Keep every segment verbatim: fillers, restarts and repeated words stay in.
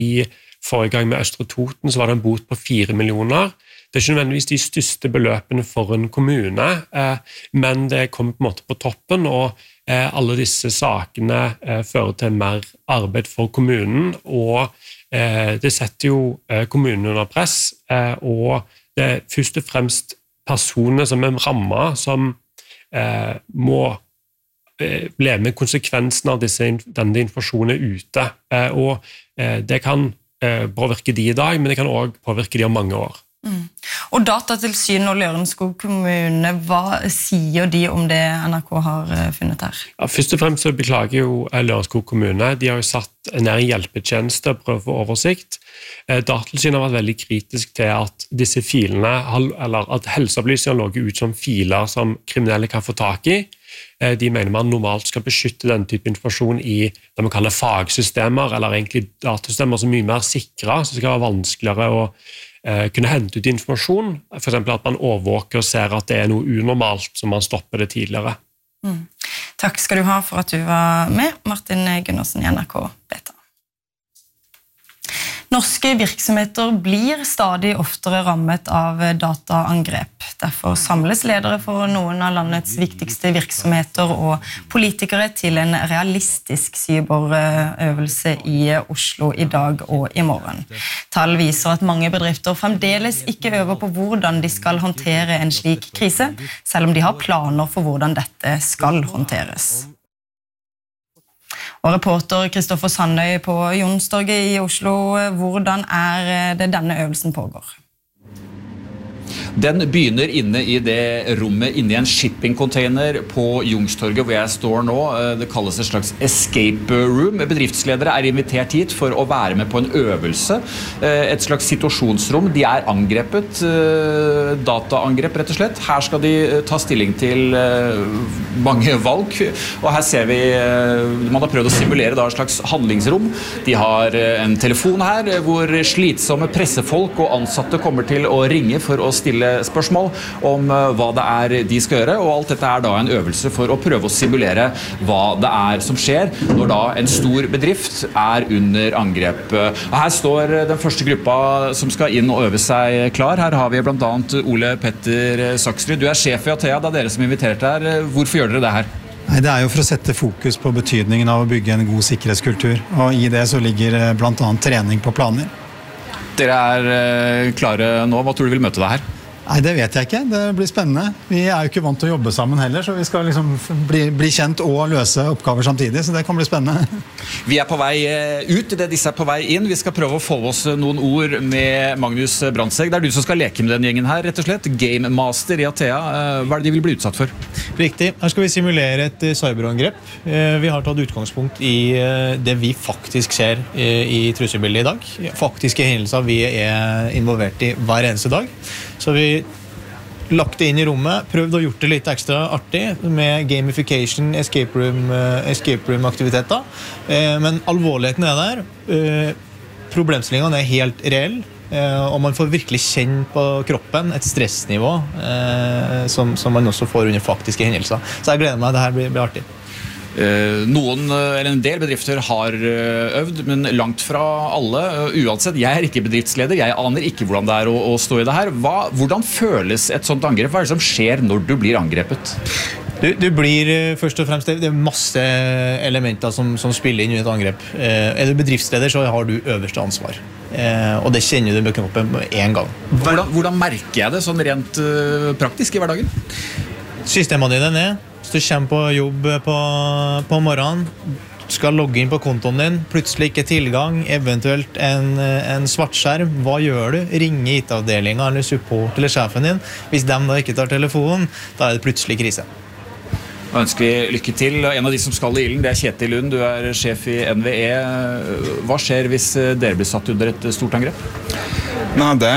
i forrige gang med Østre Toten, så var det en bot på fire millioner. Det er ikke nødvendigvis de største beløpene for en kommune, eh, men det kommer på en måte på toppen, og eh, alle disse sakene eh, fører til mer arbeid for kommunen, og eh, det setter jo eh, kommunen under press, eh, og det er først og fremst personer som er rammet, som eh, må eh, leve med konsekvensen av disse, denne informasjonen ute, eh, og eh, det kan eh, påvirke de i dag, men det kan også påvirke de om mange år. Mm. Og Datatilsynet og Lørenskog kommune, hva sier de om det N R K har funnet her? Ja, først og fremst så beklager jo Lørenskog kommune. De har jo satt ned en hjelpetjeneste og prøvd å få oversikt. Datatilsynet har vært veldig kritisk til at disse filene, eller at helseopplysninger lå ut som filer som kriminelle kan få tak i. De mener man normalt skal beskytte denne type informasjon i det man kaller fagsystemer, eller egentlig datasystemer som er mye mer sikre, så det skal være vanskeligere å kunne hente ut informasjon, for eksempel at man overvåker og ser at det er noe unormalt, så man stopper det tidligere. Mm. Takk skal du ha for at du var med, Martin Gundersen i N R K Beta. Norske virksomheter blir stadig oftere rammet av dataangrep. Derfor samles ledere for noen av landets viktigste virksomheter og politikere til en realistisk cyberøvelse i Oslo i dag og i morgen. Tall viser at mange bedrifter fremdeles ikke øver på hvordan de skal håndtere en slik krise, selv om de har planer for hvordan dette skal håndteres. Og reporter Kristoffer Sandøy på Youngstorget i Oslo, hvordan er det denne øvelsen pågår? Den begynner inne i det rommet, inne i en shipping-container på Youngstorget, hvor jeg står nå. Det kalles et slags escape room. Bedriftsledere er invitert hit for å være med på en øvelse. Et slags situasjonsrom. De er angrepet, dataangrep rett og slett. Her skal de ta stilling til mange valg, og her ser vi, man har prøvd å simulere da et slags handlingsrom. De har en telefon her, hvor slitsomme pressefolk og ansatte kommer til å ringe for å stille spørsmål om hva det er de skal gjøre, og alt dette er da en øvelse for å prøve å simulere hva det er som skjer når da en stor bedrift er under angrep. Og her står den første gruppa som skal inn og øve seg klar. Her har vi blant annet Ole Petter Saksrud. Du er sjef i Atea, det er dere som er invitert her. Hvorfor gjør dere det her? Nei, det er jo for å sette fokus på betydningen av å bygge en god sikkerhetskultur, og i det så ligger blant annet trening på planer. Dere er klare nå. Hva tror du vil møte deg her? Nei, det vet jeg ikke. Det blir spennende. Vi er jo ikke vant til å jobbe sammen heller, så vi skal liksom bli, bli kjent og løse oppgaver samtidig, så det kan bli spennende. Vi er på vei ut, det disse er på vei inn. Vi skal prøve å få oss noen ord med Magnus Brandsegg. Det er du som skal leke med den gjengen her, rett og slett. Game Master i Atea. Hva er det de vil bli utsatt for? Riktig. Her skal vi simulere et cyberangrep. Vi har tatt utgangspunkt i det vi faktisk ser i trusselbildet i dag. Faktiske hendelser vi er involvert i hver eneste dag. Så vi lagt det inn i rommet, prøvd å gjort det litt ekstra artig med gamification, escape room, escape room aktiviteter. Men alvorligheten er der. Problemstillingen er helt reell, og man får virkelig kjenne på kroppen et stressnivå som, som man også får under faktiske hendelser. Så jeg gleder meg, det her blir, blir artig. Noen, eller en del bedrifter har øvd, men langt fra alle. Uansett, jeg er ikke bedriftsleder, jeg aner ikke hvordan det er å, å stå i det her. Hva, hvordan føles et sånt angrep? Hva er det som skjer når du blir angrepet? Du, du blir først og fremst, det er masse elementer som, som spiller inn i et angrep. Er du bedriftsleder, så har du øverste ansvar. Og det kjenner du med kroppen med en gang. Hvordan, hvordan merker jeg det sånn rent praktisk i hverdagen? Systemene dine er ned. Hvis du kommer på jobb på, på morgenen, skal logge inn på kontoen din, plutselig ikke tilgang, eventuelt en, en svartskjerm, hva gjør du? Ringe I T-avdelingen eller support eller sjefen din. Hvis de da ikke tar telefonen, da er det plutselig krise. Da ønsker vi lykke til. En av de som skal I ilden, det er Kjetil Lund, du er sjef I N V E. Hva skjer hvis dere blir satt under et stort angrep? Nei, det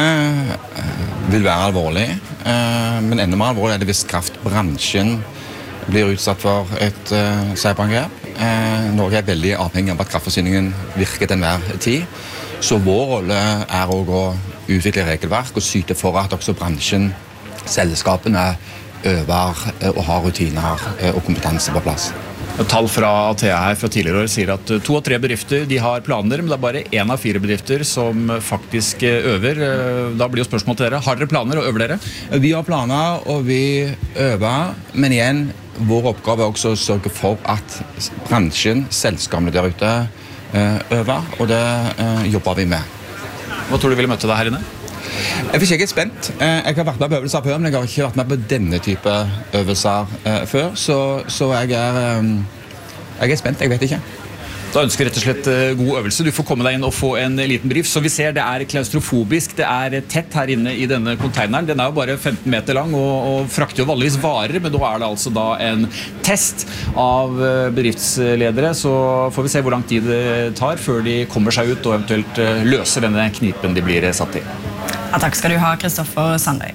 vil være alvorlig, men enda mer alvorlig er det hvis kraftbransjen blir utsatt for et uh, cyberangrep. Eh, Norge er veldig avhengig av at kraftforsyningen virker til enhver tid. Så vår rolle er også å utvikle regelverk og syte for at også bransjen, selskapene, øver og har rutiner og kompetanse på plass. Tall fra Atea her fra tidligere år sier at to av tre bedrifter de har planer, men det er bare en av fire bedrifter som faktisk øver. Da blir jo spørsmålet til dere, har dere planer og øver dere? Vi har planer og vi øver, men igjen, vår oppgave er også å sørge for at bransjen, selskapene der ute øver, og det jobber vi med. Hva tror du ville møte deg her inne? Jeg vil ikke er spent. Jeg har vært med på øvelser før, men jeg har ikke vært med på denne type øvelser før, så, så jeg, er, jeg er spent, jeg vet ikke. Da ønsker jeg rett og slett god øvelse. Du får komme deg inn og få en liten brief. Så vi ser det er klaustrofobisk, det er tett her inne i denne containeren. Den er jo bare femten meter lang og, og frakter jo vanligvis varer, men nå er det altså da en test av bedriftsledere, så får vi se hvor lang tid det tar før de kommer seg ut og eventuelt løser denne knipen de blir satt i. Ja, takk skal du ha, Kristoffer Sandøy.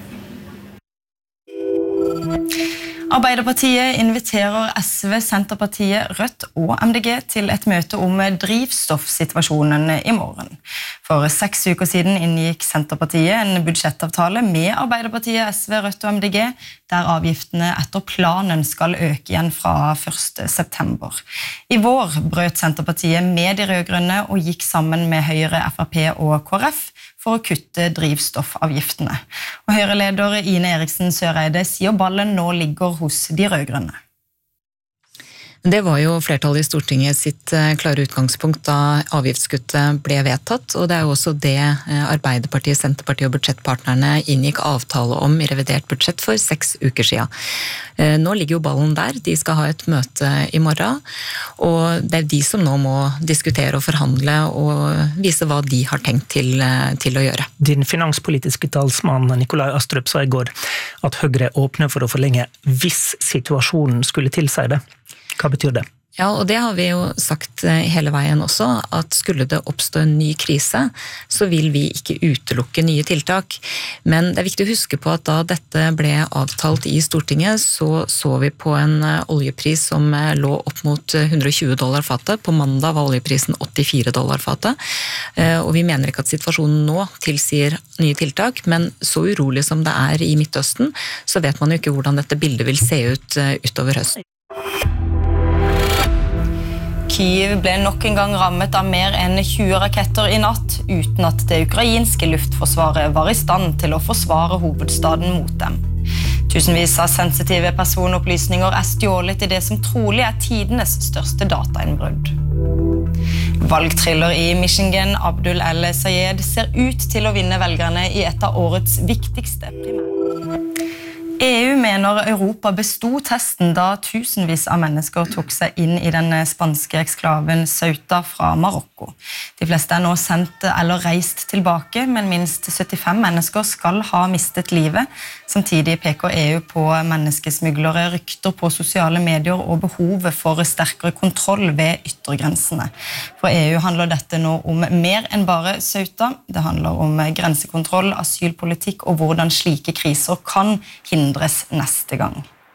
Arbeiderpartiet inviterer S V, Senterpartiet, Rødt og M D G til et møte om drivstoffsituasjonen i morgen. For seks uker siden inngikk Senterpartiet en budsjettavtale med Arbeiderpartiet, S V, Rødt og M D G, der avgiftene etter planen skal øke igjen fra første september. I vår brøt Senterpartiet med de rødgrønne og gikk sammen med Høyre, F R P og K R F for å kutte drivstoffavgiftene. Og Høyre-leder Ine Eriksen Søreide sier ballen nå ligger hos de rødgrønne. Det var jo flertallet i Stortinget sitt klare utgangspunkt da avgiftskuttet ble vedtatt, og det er jo også det Arbeiderpartiet, Senterpartiet og budsjettpartnerne inngikk avtale om i revidert budsjett for seks uker siden. Nå ligger jo ballen der, de skal ha et møte i morgen, og det er de som nå må diskutere og forhandle og vise hva de har tenkt til, til å gjøre. Din finanspolitiske talsmann Nikolai Astrup sa i går at Høyre åpner for å forlenge hvis situasjonen skulle tilsi det. Hva betyr det? Ja, og det har vi jo sagt hele veien også, at skulle det oppstå en ny krise, så vil vi ikke utelukke nye tiltak. Men det er viktig å huske på at da dette ble avtalt i Stortinget, så så vi på en oljepris som lå opp mot hundre og tjue dollar fatet. På mandag var oljeprisen åttifire dollar fatet. Og vi mener ikke at situasjonen nå tilsier nye tiltak, men så urolig som det er i Midtøsten, så vet man jo ikke hvordan dette bildet vil se ut utover høsten. Kyiv ble nok en gang rammet av mer enn tjue raketter i natt, uten at det ukrainske luftforsvaret var i stand til å forsvare hovedstaden mot dem. Tusenvis av sensitive personopplysninger er stjålet i det som trolig er tidenes største datainnbrudd. Valgthriller i Michigan, Abdul El-Sayed, ser ut til å vinne velgerne i et av årets viktigste primærer. E U mener Europa besto testen da tusenvis av mennesker tok seg inn i den spanske eksklaven Ceuta fra Marokko. De fleste er nå sendt eller reist tilbake, men minst syttifem mennesker skal ha mistet livet. Samtidig peker E U på menneskesmuglere, rykter på sosiale medier og behovet for sterkere kontroll ved yttergrensene. For E U handler dette nå om mer enn bare Ceuta. Det handler om grensekontroll, asylpolitikk og hvordan slike kriser kan hindres neste gang.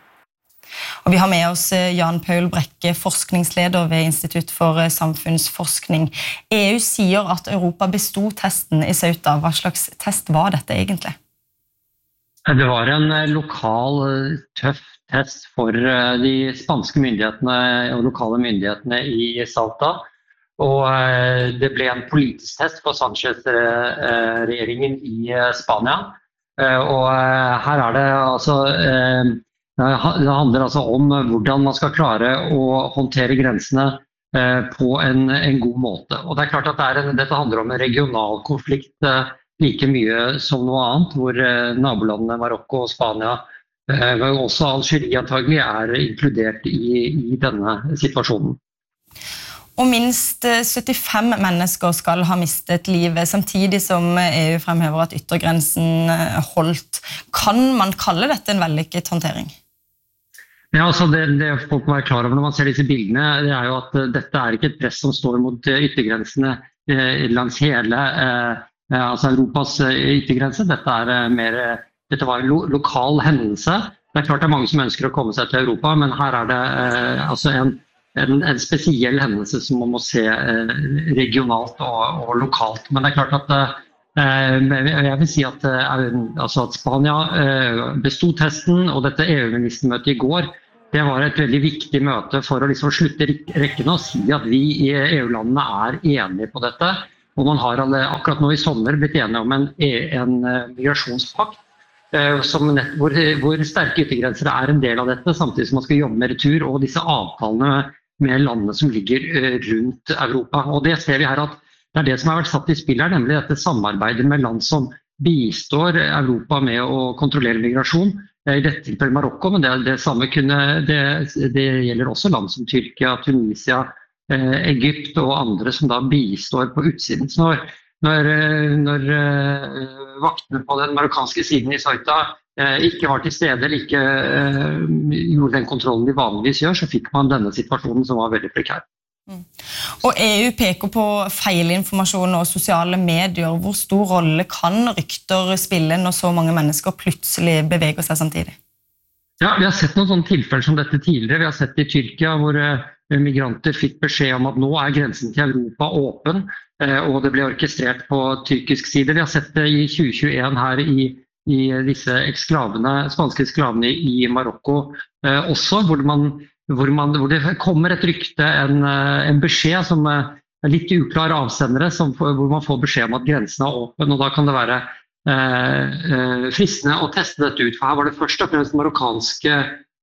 Og vi har med oss Jan Paul Brekke, forskningsleder ved Institutt for samfunnsforskning. E U sier at Europa besto testen i Ceuta. Hva slags test var dette egentlig? Det var en lokal, tøff test for de spanske myndighetene og lokale myndighetene i Ceuta. Og det ble en politisk test for Sanchez-regjeringen i Spania. Og her er det altså, det handler altså om hvordan man skal klare å håndtere grensene på en, en god måte. Og det er klart at det er en, dette handler om en regional konflikt like mye som noe annet, hvor nabolandene Marokko og Spania, men også Algerie antagelig, er inkludert i, i denne situasjonen. Og minst syttifem mennesker skal ha mistet livet, samtidig som E U fremhever at yttergrensen holdt. Kan man kalle dette en vellykket håndtering? Ja, altså det, det folk må være klar over når man ser disse bildene, det er jo at dette er ikke et press som står mot yttergrensene eh, langs hele eh, altså Europas yttergrense. Dette, er mer, dette var en lo, lokal hendelse. Det er klart det er mange som ønsker å komme seg til Europa, men her er det eh, altså en En, en spesiell hendelse som man må se eh, regionalt og, og lokalt. Men det er klart at eh, jeg vil si at, eh, altså at Spania eh, bestod testen, og dette E U-ministermøtet i går, det var et veldig viktig møte for å liksom slutte rekkene og si at vi i E U-landene er enige på dette. Og man har akkurat nå i sommer blitt enige om en, en migrasjonspakt som nett, hvor, hvor sterke yttergrenser er en del av dette, samtidig som man skal jobbe med retur og disse avtalene med landene som ligger rundt Europa. Og det ser vi her at det er det som har vært satt i spill her, nemlig dette samarbeidet med land som bistår Europa med å kontrollere migrasjon. I dette tilfellet Marokko, men det, det samme kunne, det, det gjelder også land som Tyrkia, Tunisia, eh, Egypt og andre som da bistår på utsiden. Så når, når, når eh, vaktene på den marokkanske siden i Ceuta eh, ikke var til stede, eller ikke eh, gjorde den kontrollen de vanligvis gjør, så fikk man denne situasjonen som var veldig prekær. Mm. Og E U peker på feilinformasjon og sosiale medier. Hvor stor rolle kan rykter spille når så mange mennesker plutselig beveger seg samtidig? Ja, vi har sett noen sånne tilfeller som dette tidligere. Vi har sett i Tyrkia hvor uh, migranter fikk beskjed om at nå er grensen til Europa åpen, uh, og det ble orkestrert på tyrkisk side. Vi har sett det i tjue tjueen her i, i disse eksklavene, spanske eksklavene i Marokko uh, også, hvor man Hvor, man, hvor det kommer et rykte, en, en beskjed som er litt uklar avsendere, som, hvor man får beskjed om at grensen er åpen, og da kan det være eh, fristende å teste dette ut. For her var det først og fremst marokkanske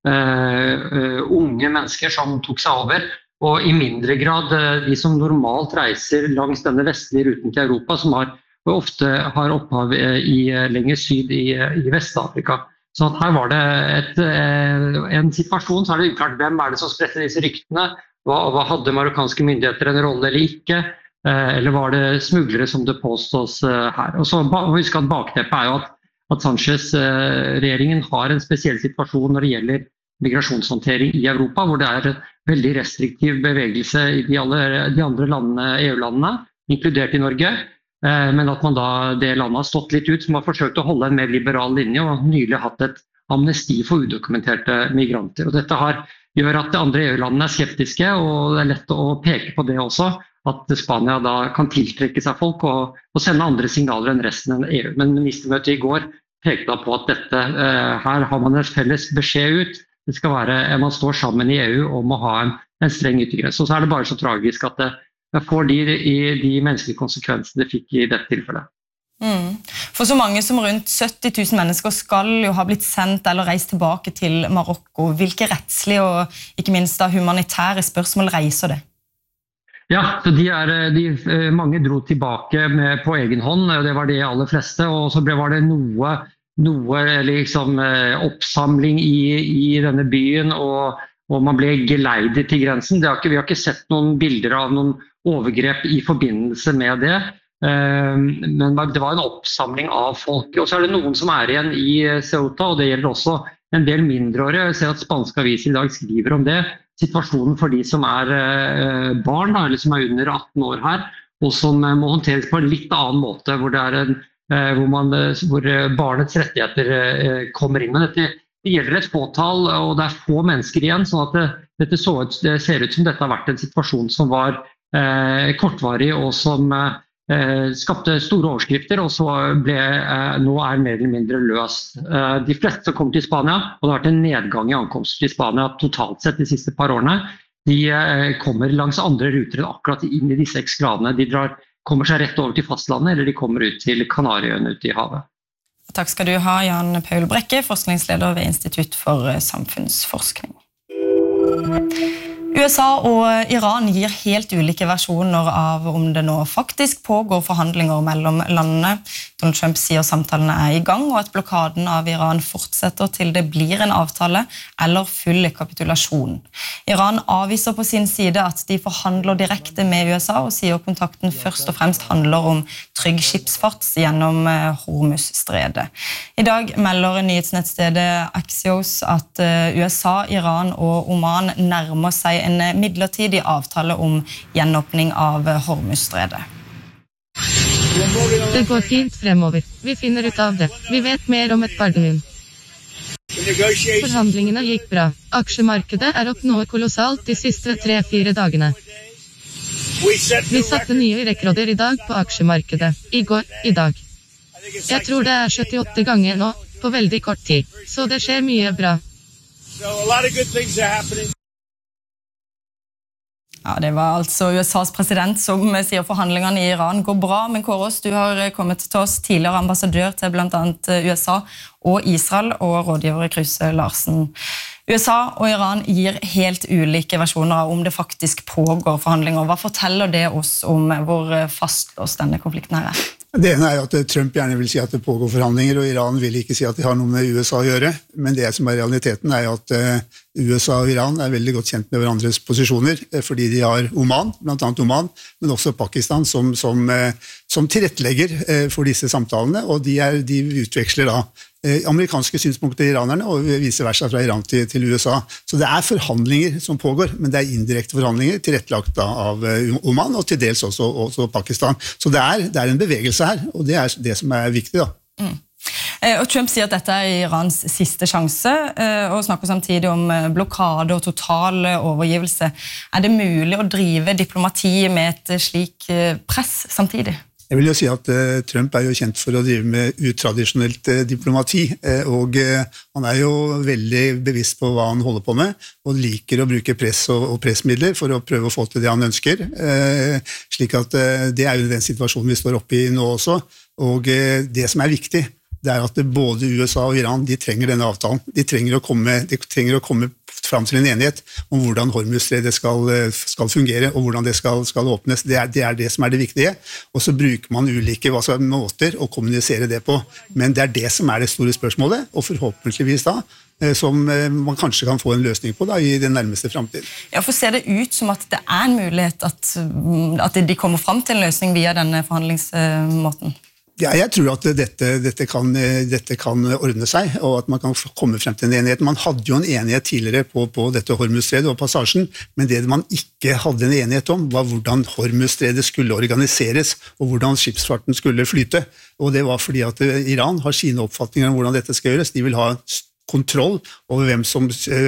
eh, unge mennesker som tok seg over, og i mindre grad de som normalt reiser langs denne vestlige ruten til Europa, som har, ofte har opphav i lenger syd i, i Vest-Afrika. Så her var det et, en situasjon, så er det uklart hvem er det som spredte disse ryktene, hva, hva hadde marokkanske myndigheter en rolle eller ikke, eller var det smuglere som det påstås her. Og så husk at bakteppet er jo at, at Sanchez-regjeringen har en spesiell situasjon når det gjelder migrasjonshåndtering i Europa, hvor det er veldig restriktiv bevegelse i de, alle, de andre landene, E U-landene, inkludert i Norge. Men at man da, det landet har stått litt ut, som har forsøkt å holde en mer liberal linje og nylig hatt et amnesti for udokumenterte migranter. Og dette har, gjør at de andre E U-landene er skeptiske, og det er lett å peke på det også, at Spania da kan tiltrekke seg folk og, og sende andre signaler enn resten av E U. Men ministermøtet i går pekte da på at dette, eh, her har man en felles beskjed ut. Det skal være, man står sammen i E U om å ha en, en streng yttergrense. Og så er det bare så tragisk at det Jeg får de, de, de menneskelige konsekvensene det fikk i dette tilfellet. Mm. For så mange som rundt sytti tusen mennesker skal jo ha blitt sendt eller reist tilbake til Marokko. Hvilke rettslige og ikke minst da humanitære spørsmål reiser det? Ja, så de er, de, mange dro tilbake med, på egen hånd, det var de aller fleste, og så ble, var det noe, noe liksom, oppsamling i, i denne byen, og, og man ble geleidet til grensen. Det har ikke, vi har ikke sett noen bilder av noen overgrep i forbindelse med det, men det var en oppsamling av folk. Og så er det noen som er igjen i Ceuta, og det gjelder også en del mindreårige. Jeg ser at spanske aviser i dag skriver om det. Situasjonen for de som er barn, eller som er under atten år her, og som må håndteres på en litt annen måte, hvor, det er en, hvor, man, hvor barnets rettigheter kommer inn. Men dette det gjelder et fåtall, og det er få mennesker igjen, sånn at det, dette så ut, det ser ut som dette har vært en situasjon som var Eh, kortvarig og som eh, skapte store overskrifter, og så ble, eh, nå er mer eller mindre løst. Eh, de fleste som kommer til Spania, og det har vært en nedgang i ankomst til Spania totalt sett de siste par årene, de eh, kommer langs andre ruter enn akkurat inn i disse eksklavene. De drar, kommer seg rett over til fastlandet, eller de kommer ut til Kanariøyene ute i havet. Takk skal du ha, Jan Paul Brekke, forskningsleder ved Institutt for samfunnsforskning. U S A og Iran gir helt ulike versjoner av om det nå faktisk pågår forhandlinger mellom landene. Donald Trump sier samtalene er i gang, og at blokaden av Iran fortsetter til det blir en avtale eller full kapitulasjon. Iran avviser på sin side at de forhandler direkte med U S A, og sier kontakten først og fremst handler om trygg skipsfart gjennom Hormuzstredet. I dag melder nyhetsnettstedet Axios at U S A, Iran og Oman nærmer seg en midlertidig avtale om gjenåpning av Hormuzstredet. Det går fint fremover. Vi finner ut av det. Vi vet mer om et par døgn. Forhandlingene gikk bra. Aksjemarkedet er opp noe kolossalt de siste tre-fire dagene. Vi satte nye rekorder i dag på aksjemarkedet. I går, i dag. Jeg tror det er syttiåtte ganger nå, på veldig kort tid. Så det skjer mye bra. So a lot of good things are happening. Ja, det var altså U S A's president som sier forhandlingene i Iran går bra, men Kårås, du har kommet til oss tidligere ambassadør til blant annet U S A og Israel og rådgiver Kruse Larsen. U S A og Iran gir helt ulike versjoner av om det faktisk pågår forhandlinger. Hva forteller det oss om hvor fastlåst denne konflikten her er? Det ene er at Trump gjerne vil si at det pågår forhandlinger, og Iran vil ikke si at de har noe med U S A å gjøre. Men det som er realiteten er at U S A og Iran er veldig godt kjent med hverandres posisjoner, fordi de har Oman, blant annet Oman, men også Pakistan som, som, som tilrettelegger for disse samtalene, og de, er, de utveksler da amerikanske synspunkter i iranerne, og vice versa fra Iran til, til U S A. Så det er forhandlinger som pågår, men det er indirekte forhandlinger tilrettelagt av Oman, og til dels også, også Pakistan. Så det er, det er en bevegelse her, og det er det som er viktig da. Mm. Og Trump sier at dette er Irans siste sjanse, og snakker samtidig om blokade og total overgivelse. Er det mulig å drive diplomati med et slik press samtidig? Jeg vil jo si at uh, Trump er jo kjent for å drive med utradisjonelt uh, diplomati, uh, og uh, han er jo veldig bevisst på hva han holder på med, og liker å bruke press og, og pressmidler for å prøve å få til det han ønsker. Uh, slik at uh, det er jo den situasjonen vi står oppe i nå også, og uh, det som er viktig, det er at både U S A og Iran, de trenger denne avtalen. De trenger å komme, de trenger å komme fram til en enighet om hvordan Hormuzstredet skal, skal fungere, og hvordan det skal, skal åpnes. Det er, det er det som er det viktige. Og så bruker man ulike altså, måter å kommunisere det på. Men det er det som er det store spørsmålet, og forhåpentligvis da, som man kanskje kan få en løsning på da, i den nærmeste fremtiden. Ja, for ser det ut som at det er en mulighet at, at de kommer fram til en løsning via denne forhandlingsmåten? Ja, jeg tror at dette, dette, kan, dette kan ordne seg, og at man kan komme frem til en enighet. Man hadde jo en enighet tidligere på, på dette Hormuzstredet og passasjen, men det man ikke hadde en enighet om var hvordan Hormuzstredet skulle organiseres, og hvordan skipsfarten skulle flyte. Og det var fordi at Iran har sine oppfatninger om hvordan dette skal gjøres. De vil ha kontroll over hvem som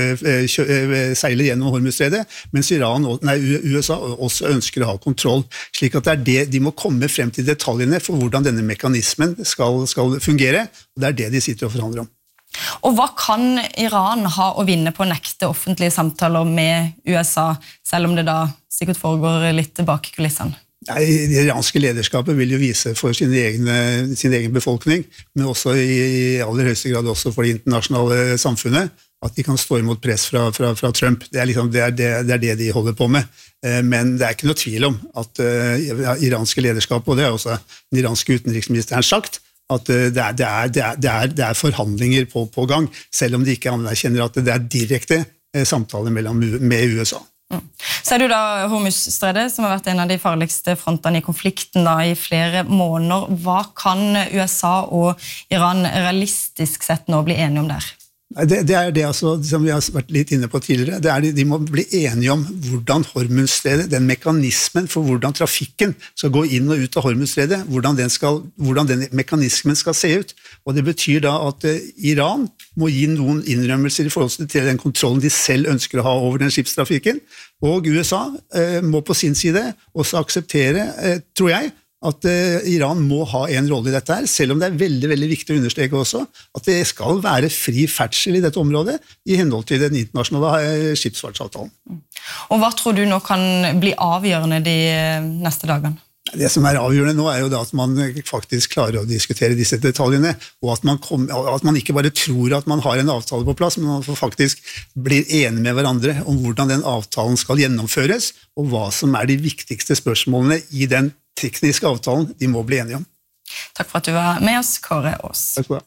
seiler gjennom Hormuzstredet, mens Iran, nei, U S A også ønsker å ha kontroll, slik at det er det, de må komme frem til detaljene for hvordan denne mekanismen skal, skal fungere, og det er det de sitter og forhandler om. Og hva kan Iran ha å vinne på å nekte offentlige samtaler med U S A, selv om det da sikkert foregår litt bak kulissene? Nei, det iranske lederskapet vil jo vise for sin egen, sin egen befolkning, men også i, i aller høyeste grad også for det internasjonale samfunnet, at de kan stå imot press fra, fra, fra Trump. Det er, liksom, det, er det, det er det de holder på med. Men det er ikke noe tvil om at uh, iranske lederskapet, og det er også den iranske utenriksministeren sagt, at det er, det er, det er, det er, det er forhandlinger på, på gang, selv om de ikke anerkjenner at det er direkte samtaler mellom, med U S A. Mm. Så er det jo da Hormuzstredet, som har vært en av de farligste frontene i konflikten da, i flere måneder. Hva kan U S A og Iran realistisk sett nå bli enige om der? Det, det er det altså, som vi har vært litt inne på tidligere, det er de, de må bli enige om hvordan Hormuzstredet, den mekanismen for hvordan trafikken skal gå inn og ut av Hormuzstredet, hvordan den, skal, hvordan den mekanismen skal se ut. Og det betyr da at eh, Iran må gi noen innrømmelser i forhold til den kontrollen de selv ønsker å ha over den skipstrafikken, og U S A eh, må på sin side også akseptere, eh, tror jeg, at uh, Iran må ha en rolle i dette her, selv om det er veldig, veldig viktig å understreke også at det skal være fri ferdsel i dette området i henhold til den internasjonale uh, skipsfartsavtalen. Og hva tror du nå kan bli avgjørende de neste dagene? Det som er avgjørende nå er jo da at man faktisk klarer å diskutere disse detaljene, og at man, kom, at man ikke bare tror at man har en avtale på plass, men man faktisk blir enige med hverandre om hvordan den avtalen skal gjennomføres, og hva som er de viktigste spørsmålene i den tekniske avtalen de må bli enige om. Takk for at du var med oss, Kåre Aas. Takk for det.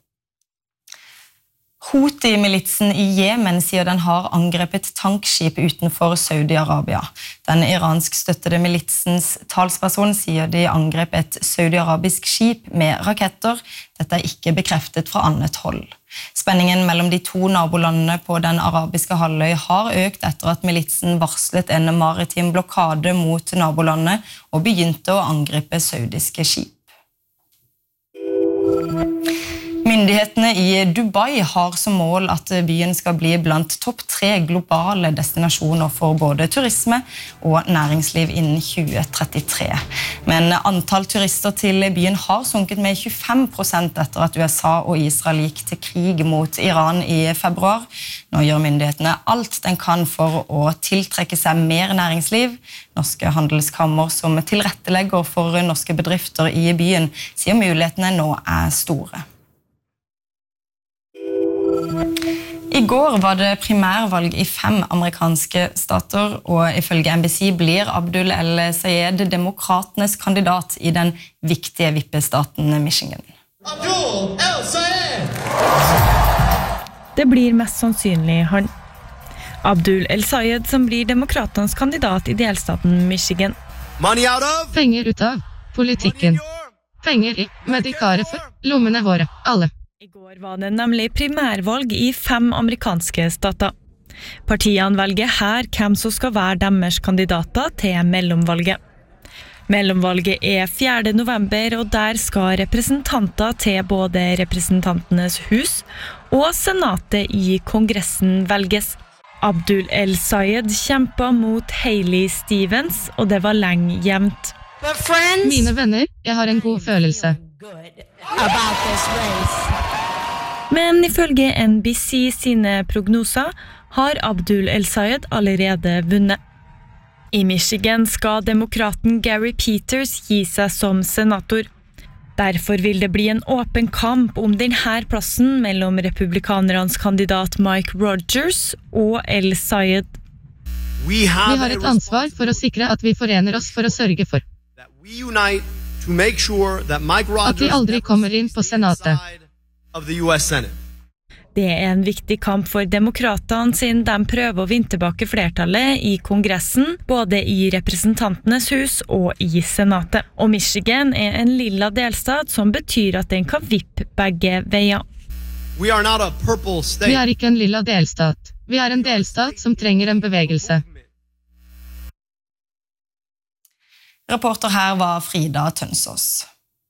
Houthi-militsen i Jemen sier den har angrepet tankskip utenfor Saudi-Arabia. Den iransk støttede militsens talsperson sier de angrep et saudi-arabisk skip med raketter. Dette er ikke bekreftet fra annet hold. Spenningen mellom de to nabolandene på den arabiske halvøy har økt etter at militsen varslet en maritim blokade mot nabolandet og begynte å angripe saudiske skip. Myndighetene i Dubai har som mål at byen skal bli blant topp tre globale destinasjoner for både turisme og næringsliv innen tjue trettitre. Men antall turister til byen har sunket med tjuefem prosent etter at U S A og Israel gikk til krig mot Iran i februar. Nå gjør myndighetene alt den kan for å tiltrekke seg mer næringsliv. Norske handelskammer som tilrettelegger for norske bedrifter i byen sier mulighetene nå er store. I går var det primærvalg i fem amerikanske stater, og ifølge N B C blir Abdul El-Sayed demokratenes kandidat i den viktige vippestaten Michigan. Abdul El-Sayed! Det blir mest sannsynlig han. Abdul El-Sayed som blir demokratenes kandidat i delstaten Michigan. Money out of? Penger ut av politikken. Penger i medikaret for lommene våre, alle. I går var det nemlig primærvalg i fem amerikanske stater. Partiene velger her hvem som skal være deres kandidater til mellomvalget. Mellomvalget er fjerde november, og der skal representanter til både representantenes hus og senatet i kongressen velges. Abdul El-Sayed kjempet mot Hailey Stevens, og det var lenge jevnt. Mine venner, jeg har en god følelse. Men ifølge N B C sine prognoser har Abdul El-Sayed allerede vunnet. I Michigan skal demokraten Gary Peters gi seg som senator. Derfor vil det bli en åpen kamp om denne plassen mellom republikanernes kandidat Mike Rogers og El-Sayed. Vi har et ansvar for å sikre at vi forener oss for å sørge for at de aldri kommer inn på senatet. Det er en viktig kamp for demokratene siden de prøver å vinne tilbake flertallet i kongressen, både i representantenes hus og i senatet. Og Michigan er en lilla delstat som betyr at den kan vippe begge veier. Vi er ikke en lilla delstat. Vi er en delstat som trenger en bevegelse. Reporter her var Frida Tønsås.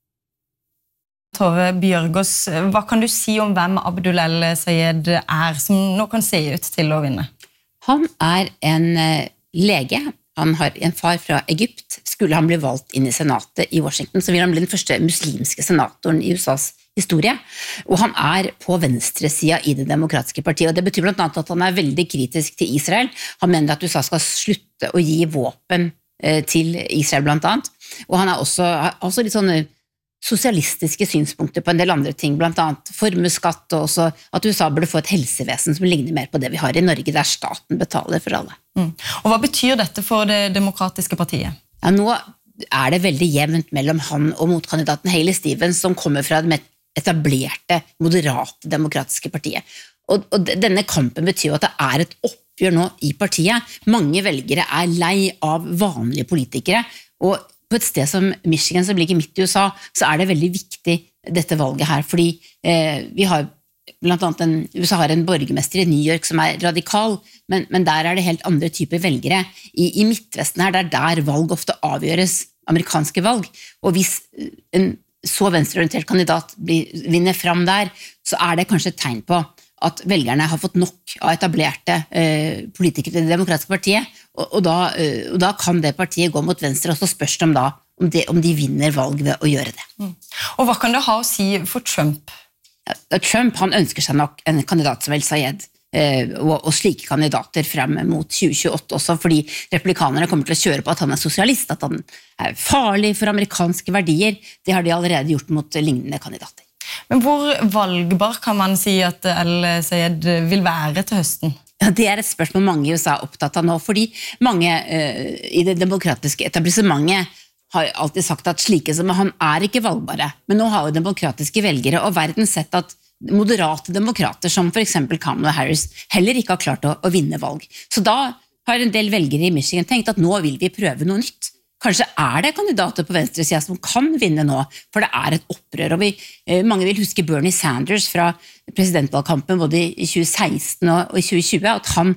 Tove Bjørgås, hva kan du si om hvem Abdul El-Sayed er, som nå kan se ut til å vinne? Han er en lege. Han har en far fra Egypt. Skulle han bli valgt inn i senatet i Washington, så vil han bli den første muslimske senatoren i U S A's historie. Og han er på venstresida i det demokratiske partiet, og det betyr blant annet at han er veldig kritisk til Israel. Han mener at U S A skal slutte å gi våpen til Israel blant annet. Og han er også, også litt sånne sosialistiske synspunkter på en del andre ting, blant annet formuesskatt, og også at U S A burde få et helsevesen som ligner mer på det vi har i Norge, der staten betaler for alle. Mm. Og hva betyr dette for det demokratiske partiet? Ja, nå er det veldig jevnt mellom han og motkandidaten Hailey Stevens, som kommer fra det etablerte, moderate demokratiske partiet. Og, og denne kampen betyr jo at det er et oppgjør nå i partiet. Mange velgere er lei av vanlige politikere, og på et sted som Michigan, som ligger midt i U S A, så er det veldig viktig dette valget her, fordi eh, vi har blant annet en, U S A har en borgermester i New York som er radikal, men, men der er det helt andre typer velgere. I, i Midtvesten her, der der valg ofte avgjøres, amerikanske valg, og hvis en så venstreorientert kandidat blir, vinner fram der, så er det kanskje et tegn på at velgerne har fått nok av etablerte eh, politikere i det demokratiske partiet, og, og, da, eh, og da kan det partiet gå mot venstre, og så spørs det om, da, om, det, om de vinner valg ved å gjøre det. Mm. Og hva kan det ha å si for Trump? Ja, Trump han ønsker seg nok en kandidat som El-Sayed, eh, og, og slike kandidater frem mot tjue tjueåtte også, fordi republikanerne kommer til å kjøre på at han er sosialist, at han er farlig for amerikanske verdier. Det har de allerede gjort mot lignende kandidater. Men hvor valgbar kan man si at El-Sayed vil være til høsten? Ja, det er et spørsmål mange i U S A er opptatt av nå, fordi mange uh, i det demokratiske etablissementet har alltid sagt at slike som han er ikke valgbare. Men nå har jo demokratiske velgere og verden sett at moderate demokrater, som for eksempel Kamala Harris, heller ikke har klart å, å vinne valg. Så da har en del velgere i Michigan tenkt at nå vil vi prøve noe nytt. kanskje er det kandidater på venstresiden som kan vinne nå, for det er et opprør. Og vi, mange vil huske Bernie Sanders fra presidentvalgkampen både i tjue seksten og i tjue tjue, at han,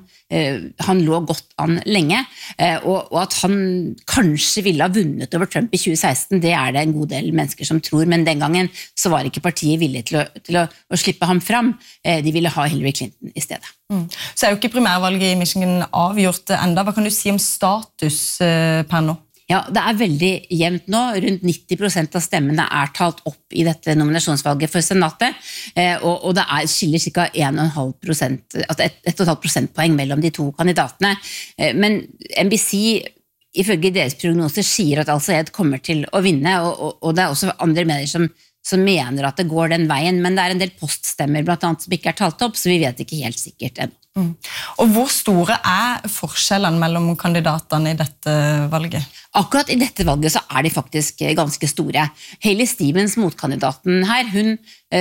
han lå godt an lenge, og at han kanskje ville ha vunnet over Trump i tjue seksten, det er det en god del mennesker som tror, men den gangen så var ikke partiet villig til å, til å, å slippe ham fram. De ville ha Hillary Clinton i stedet. Mm. Så er jo ikke primærvalget i Michigan avgjort enda. Hva kan du si om status per nå? Ja, det er veldig jevnt nå. Rundt nitti prosent av stemmene er talt opp i dette nominasjonsvalget for senatet, og, og det er, skiller ca. en komma fem prosent, altså ett komma fem prosentpoeng mellom de to kandidatene. Men N B C, ifølge deres prognoser, sier at Al-Sayed kommer til å vinne, og, og, og det er også andre medier som, som mener at det går den veien, men det er en del poststemmer blant annet som ikke er talt opp, så vi vet ikke helt sikkert ennå. Mm. Og hvor store er forskjellene mellom kandidatene i dette valget? Akkurat i dette valget så er de faktisk ganske store. Hailey Stevens, motkandidaten her, hun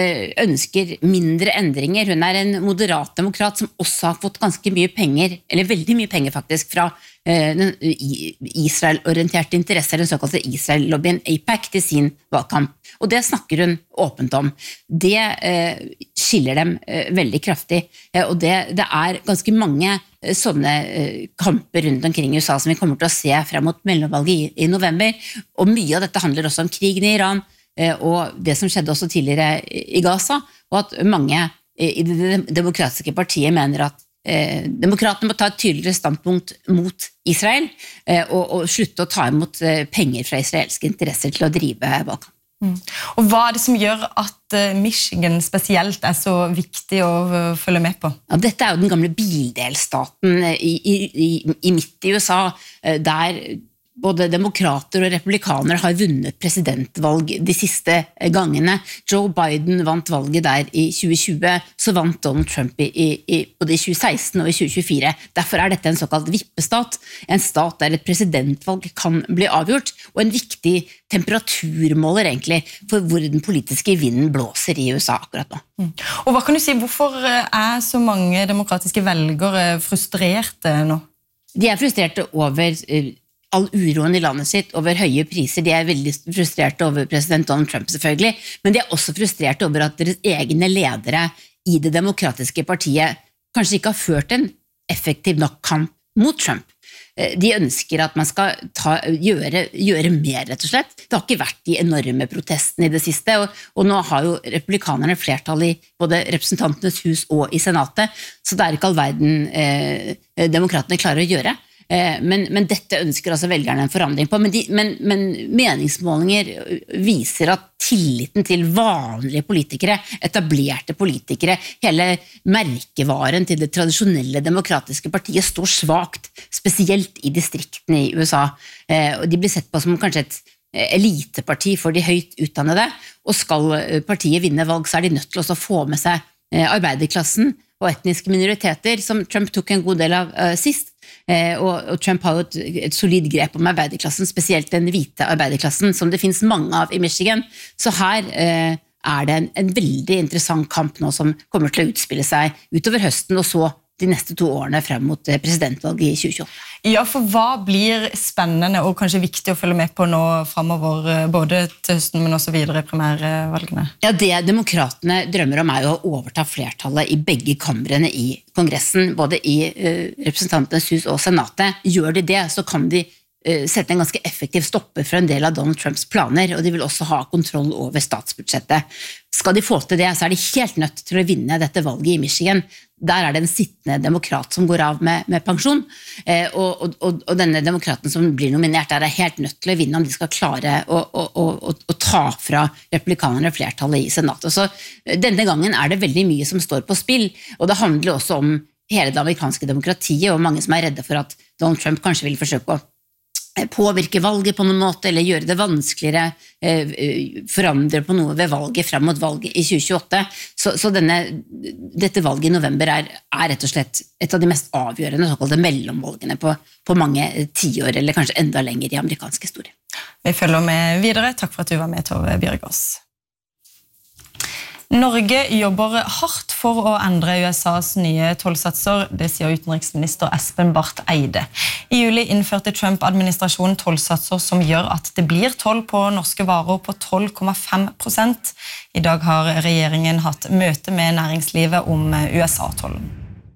ønsker mindre endringer. Hun er en moderat demokrat som også har fått ganske mye penger, eller veldig mye penger faktisk, fra den Israel-orienterte interesser, den såkalte Israel-lobbyen AIPAC, til sin valgkamp. Og det snakker hun åpent om. Det eh, skiller dem eh, veldig kraftig, eh, og det, det er ganske mange eh, sånne eh, kamper rundt omkring i U S A som vi kommer til å se frem mot mellomvalget i, i november, og mye av dette handler også om krigen i Iran, eh, og det som skjedde også tidligere i Gaza, og at mange eh, i det demokratiske partiet mener at eh, demokratene må ta et tydeligere standpunkt mot Israel, eh, og, og slutte å ta imot eh, penger fra israelske interesser til å drive valgkamp. Mm. Og hva er det som gjør at Michigan spesielt er så viktig å følge med på? Ja, dette er jo den gamle bildelstaten i, i, i, i midt i U S A, der både demokrater og republikanere har vunnet presidentvalg de siste gangene. Joe Biden vant valget der i tjue tjue, så vant Donald Trump i, i, både i tjue seksten og i tjue tjuefire. Derfor er dette en såkalt vippestat, en stat der et presidentvalg kan bli avgjort, og en viktig temperaturmåler egentlig for hvor den politiske vinden blåser i U S A akkurat nå. Mm. Og hva kan du si, hvorfor er så mange demokratiske velgere frustrerte nå? De er frustrerte over all uroen i landet sitt, over høye priser. De er veldig frustrerte over president Donald Trump selvfølgelig, men de er også frustrerte over at deres egne ledere i det demokratiske partiet kanskje ikke har ført en effektiv nok kamp mot Trump. De ønsker at man skal ta, gjøre, gjøre mer, rett og slett. Det har ikke vært de enorme protestene i det siste, og, og nå har jo republikanerne flertall i både representantenes hus og i senatet, så det er ikke all verden eh, demokratene klarer å gjøre. Men, men dette ønsker altså velgerne en forandring på, men, de, men, men meningsmålinger viser at tilliten til vanlige politikere, etablerte politikere, hele merkevaren til det tradisjonelle demokratiske partiet står svagt, spesielt i distriktene i U S A, og de blir sett på som kanskje et eliteparti for de høyt utdannede, og skal partiet vinne valg, så er de nødt til å få med seg arbeiderklassen og etniske minoriteter, som Trump tok en god del av uh, sist. Eh, og, og Trump har jo et, et solid grep om arbeiderklassen, spesielt den hvite arbeiderklassen, som det finnes mange av i Michigan. Så her eh, er det en, en veldig interessant kamp nå som kommer til å utspille seg utover høsten, og så de neste to årene frem mot presidentvalget i tjue tjueåtte. Ja, for hva blir spennende og kanskje viktig å følge med på nå fremover, både til høsten, men også videre i primærvalgene? Ja, det demokratene drømmer om er jo å overta flertallet i begge kamrene i Kongressen, både i uh, representantenes hus og senatet. Gjør de det, så kan de uh, sette en ganske effektiv stopper for en del av Donald Trumps planer, og de vil også ha kontroll over statsbudsjettet. Skal de få til det, så er de helt nødt til å vinne dette valget i Michigan. Der er det en sittende demokrat som går av med, med pensjon, eh, og, og, og denne demokraten som blir nominert der er helt nødt til å vinne om de skal klare å, å, å, å ta fra republikanerne flertallet i senatet. Så denne gangen er det veldig mye som står på spill, og det handler også om hele det amerikanske demokratiet, og mange som er redde for at Donald Trump kanskje vil forsøke å påvirke valget på noen måte, eller gjøre det vanskeligere, forandre på noe ved valget frem mot valget i tjue tjueåtte. Så, så denne, dette valget i november er, er rett og slett et av de mest avgjørende såkalte mellomvalgene på, på mange tiår, eller kanskje enda lenger i amerikansk historie. Vi følger med videre. Takk for at du var med, Tove Bjørgaas. Norge jobber hardt for å endre U S A's nye tollsatser, det sier utenriksminister Espen Barth Eide. I juli innførte Trump-administrasjonen tollsatser som gjør at det blir toll på norske varer på tolv komma fem prosent. I dag har regjeringen hatt møte med næringslivet om U S A-tollen.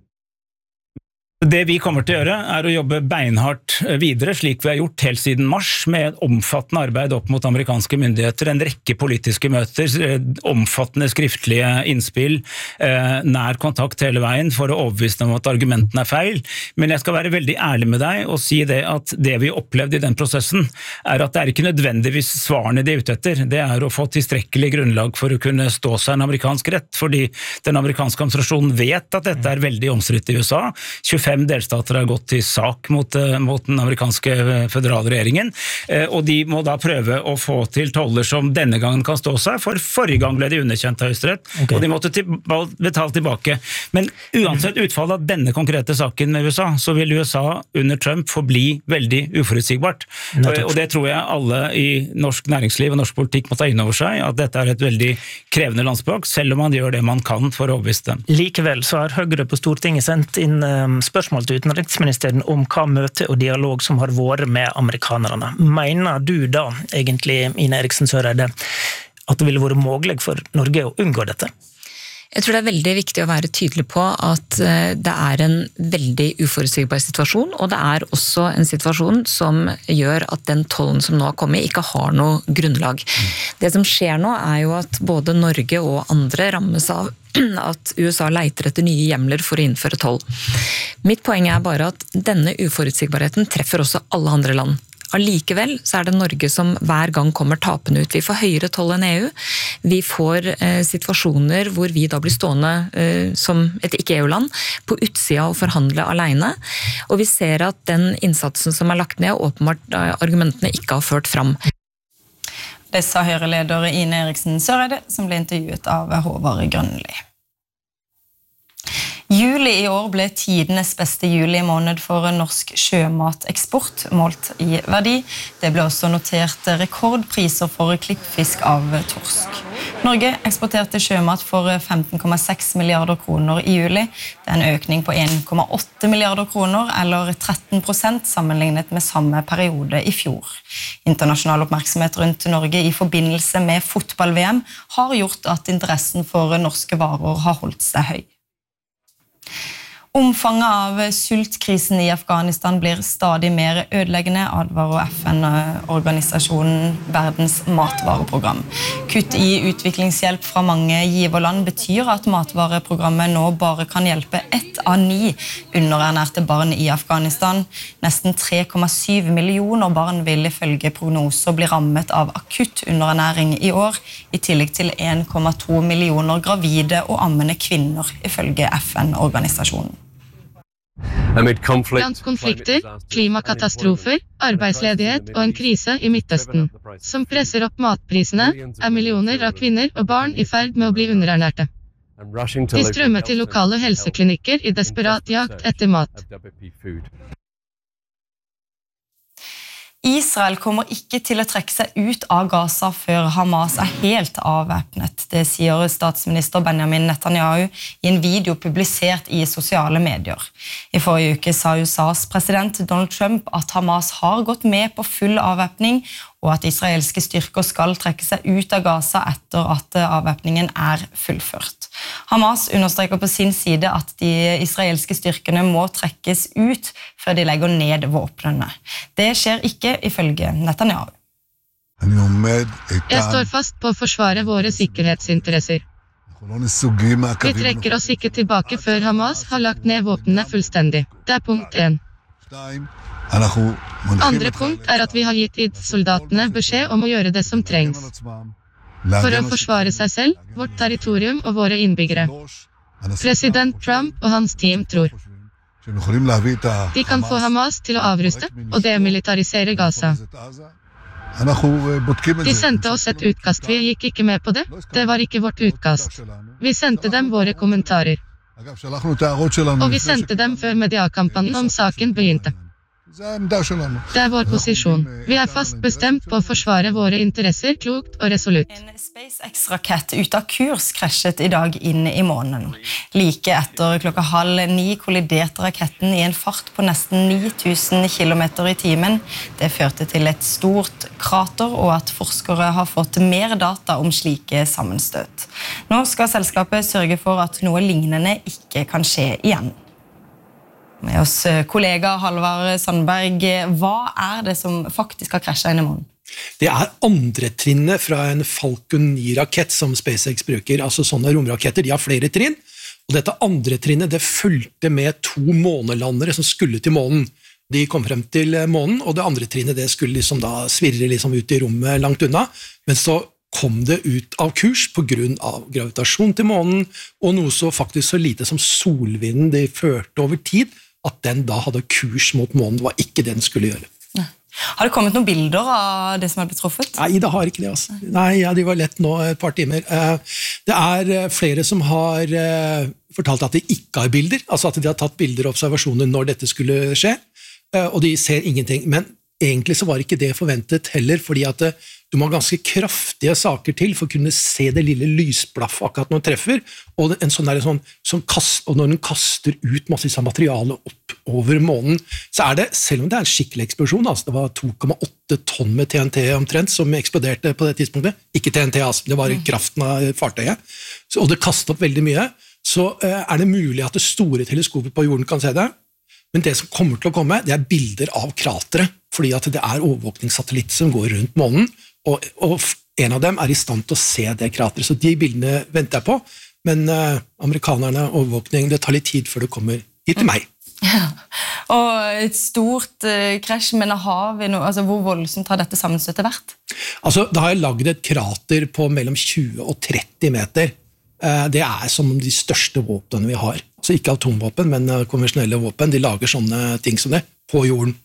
Det vi kommer til å gjøre er å jobbe beinhardt videre, slik vi har gjort helt siden mars, med omfattende arbeid opp mot amerikanske myndigheter, en rekke politiske møter, omfattende skriftlige innspill, nær kontakt hele veien for å overbevise dem om at argumentene er feil. Men jeg skal være veldig ærlig med deg og si det at det vi opplevde i den prosessen er at det er ikke nødvendigvis svarene de er ute etter. Det er å få tilstrekkelig grunnlag for å kunne stå seg en amerikansk rett, fordi den amerikanske administrasjonen vet at dette er veldig omstridt i U S A. tjuefem delstater har gått til sak mot, mot den amerikanske federalregjeringen, og de må da prøve å få til toller som denne gangen kan stå seg, for forrige gang ble de underkjent av Høyesterett, okay. Og de måtte til, betale tilbake. Men uansett utfallet av denne konkrete saken med U S A, så vil U S A under Trump forbli veldig uforutsigbart. Og det tror jeg alle i norsk næringsliv og norsk politikk må ta inn over seg, at dette er et veldig krevende landsspråk, selv om man gjør det man kan for å overbevise dem. Likevel så har Høyre på Stortinget sendt inn spørsmål spørsmål til utenriksministeren om hva møte og dialog som har vært med amerikanerne. Mener du da, egentlig, Ine Eriksen Søreide, at det ville vært mulig for Norge å unngå dette? Jeg tror det er veldig viktig å være tydelig på at det er en veldig uforutsigbar situasjon, og det er også en situasjon som gjør at den tollen som nå har kommet ikke har noe grunnlag. Det som skjer nå er jo at både Norge og andre rammes av at U S A leiter etter nye hjemler for å innføre toll. Mitt poeng er bare at denne uforutsigbarheten treffer også alle andre land. Allikevel så er det Norge som hver gang kommer tapende ut. Vi får høyere toll enn E U. Vi får eh, situasjoner hvor vi da blir stående eh, som et ikke-E U-land på utsida og forhandle alene. Og vi ser at den innsatsen som er lagt ned, åpenbart argumentene ikke har ført fram. Det sa Høyre-leder Ine Eriksen Søreide, som ble intervjuet av Håvard Grønli. Juli i år ble tidenes beste juli måned for norsk sjømateksport, målt i verdi. Det ble også notert rekordpriser for klippfisk av torsk. Norge eksporterte sjømat for femten komma seks milliarder kroner i juli. Det er en økning på en komma åtte milliarder kroner, eller tretten prosent sammenlignet med samme periode i fjor. Internasjonal oppmerksomhet rundt Norge i forbindelse med fotball-V M har gjort at interessen for norske varer har holdt seg høy. Omfanget av sultkrisen i Afghanistan blir stadig mer ødeleggende, advarer F N-organisasjonen Verdens matvareprogram. Kutt i utviklingshjelp fra mange giverland betyr at matvareprogrammet nå bare kan hjelpe ett av ni underernærte barn i Afghanistan. Nesten tre komma syv millioner barn vil ifølge prognoser bli rammet av akutt underernæring i år, i tillegg til en komma to millioner gravide og ammende kvinner, ifølge F N-organisasjonen. Blant konflikter, klimakatastrofer, arbeidsledighet og en krise i Midtøsten, som presser opp matprisene, er millioner av kvinner og barn i ferd med å bli underernærte. De strømmer til lokale helseklinikker i desperat jakt etter mat. Israel kommer ikke til å trekke seg ut av Gaza før Hamas er helt avvæpnet. Det sier statsminister Benjamin Netanyahu i en video publisert i sosiale medier. I forrige uke sa U S A's president Donald Trump at Hamas har gått med på full avvæpning, og at israelske styrker skal trekke seg ut av Gaza etter at avvæpningen er fullført. Hamas understreker på sin side at de israelske styrkene må trekkes ut før de legger ned våpnene. Det skjer ikke ifølge Netanyahu. Jeg står fast på å forsvare våre sikkerhetsinteresser. Vi trekker oss ikke tilbake før Hamas har lagt ned våpnene fullstendig. Det er punkt én. Andre punkt er at vi har gitt soldatene beskjed om å gjøre det som trengs. For å forsvare seg selv, vårt territorium og våre innbyggere. President Trump og hans team tror de kan få Hamas til å avruste og demilitarisere Gaza. De sendte oss et utkast, vi gikk ikke med på det. Det var ikke vårt utkast. Vi sendte dem våre kommentarer. Og vi sendte dem før mediakampanjen om saken begynte. Det er vår posisjon. Vi er fast bestemt på å forsvare våre interesser klokt og resolutt. En SpaceX-rakett ut av kurs krasjet i dag inn i månen. Like etter klokka halv ni kolliderte raketten i en fart på nesten ni tusen kilometer i timen. Det førte til et stort krater og at forskere har fått mer data om slike sammenstøt. Nå skal selskapet sørge for at noe lignende ikke kan skje igjen. Med oss kollega Halvard Sandberg, hva er det som faktisk har krasjet inn i månen? Det er andre trinnet fra en Falcon ni-rakett som SpaceX bruker, altså sånne romraketter, de har flere trinn, og dette andre trinnet det fulgte med to månelandere som skulle til månen. De kom frem til månen, og det andre trinnet det skulle liksom da svirre liksom ut i rommet langt unna, men så kom det ut av kurs på grunn av gravitasjon til månen, og noe så faktisk så lite som solvinden de førte over tid, at den da hadde kurs mot månen, det var ikke det den skulle gjøre. Nei. Har det kommet noen bilder av det som har blitt truffet? Nei, det har ikke det. Altså. Nei, ja, de var lett nå et par timer. Det er flere som har fortalt at de ikke har bilder, altså at de har tatt bilder og observasjoner når dette skulle skje, og de ser ingenting. Men egentlig så var ikke det forventet heller, fordi at du må ha ganske kraftige saker til for å kunne se det lille lysblaff akkurat når den treffer, og, en sånn der, sånn, sånn kast, og når den kaster ut masse av materialet opp over månen, så er det, selv om det er en skikkelig eksplosjon, altså det var to komma åtte tonn med T N T omtrent som eksploderte på det tidspunktet, ikke T N T, altså, det var kraften av fartøyet, så, og det kastet opp veldig mye, så uh, er det mulig at det store teleskopet på jorden kan se det, men det som kommer til å komme, det er bilder av krateret, fordi at det er overvåkningssatellitt som går rundt månen, og, og en av dem er i stand til å se det krateret, så de bildene venter jeg på, men uh, amerikanerne, overvåkning, det tar litt tid før det kommer hit til meg. Ja, og et stort uh, krasj, men har vi noe, altså, hvor voldsomt har dette sammenstøttet vært? Altså, da har jeg laget et krater på mellom tjue og tretti meter. Uh, det er som de største våpnene vi har. Altså ikke atomvåpen, men uh, konvensjonelle våpen. De lager sånne ting som det på jorden.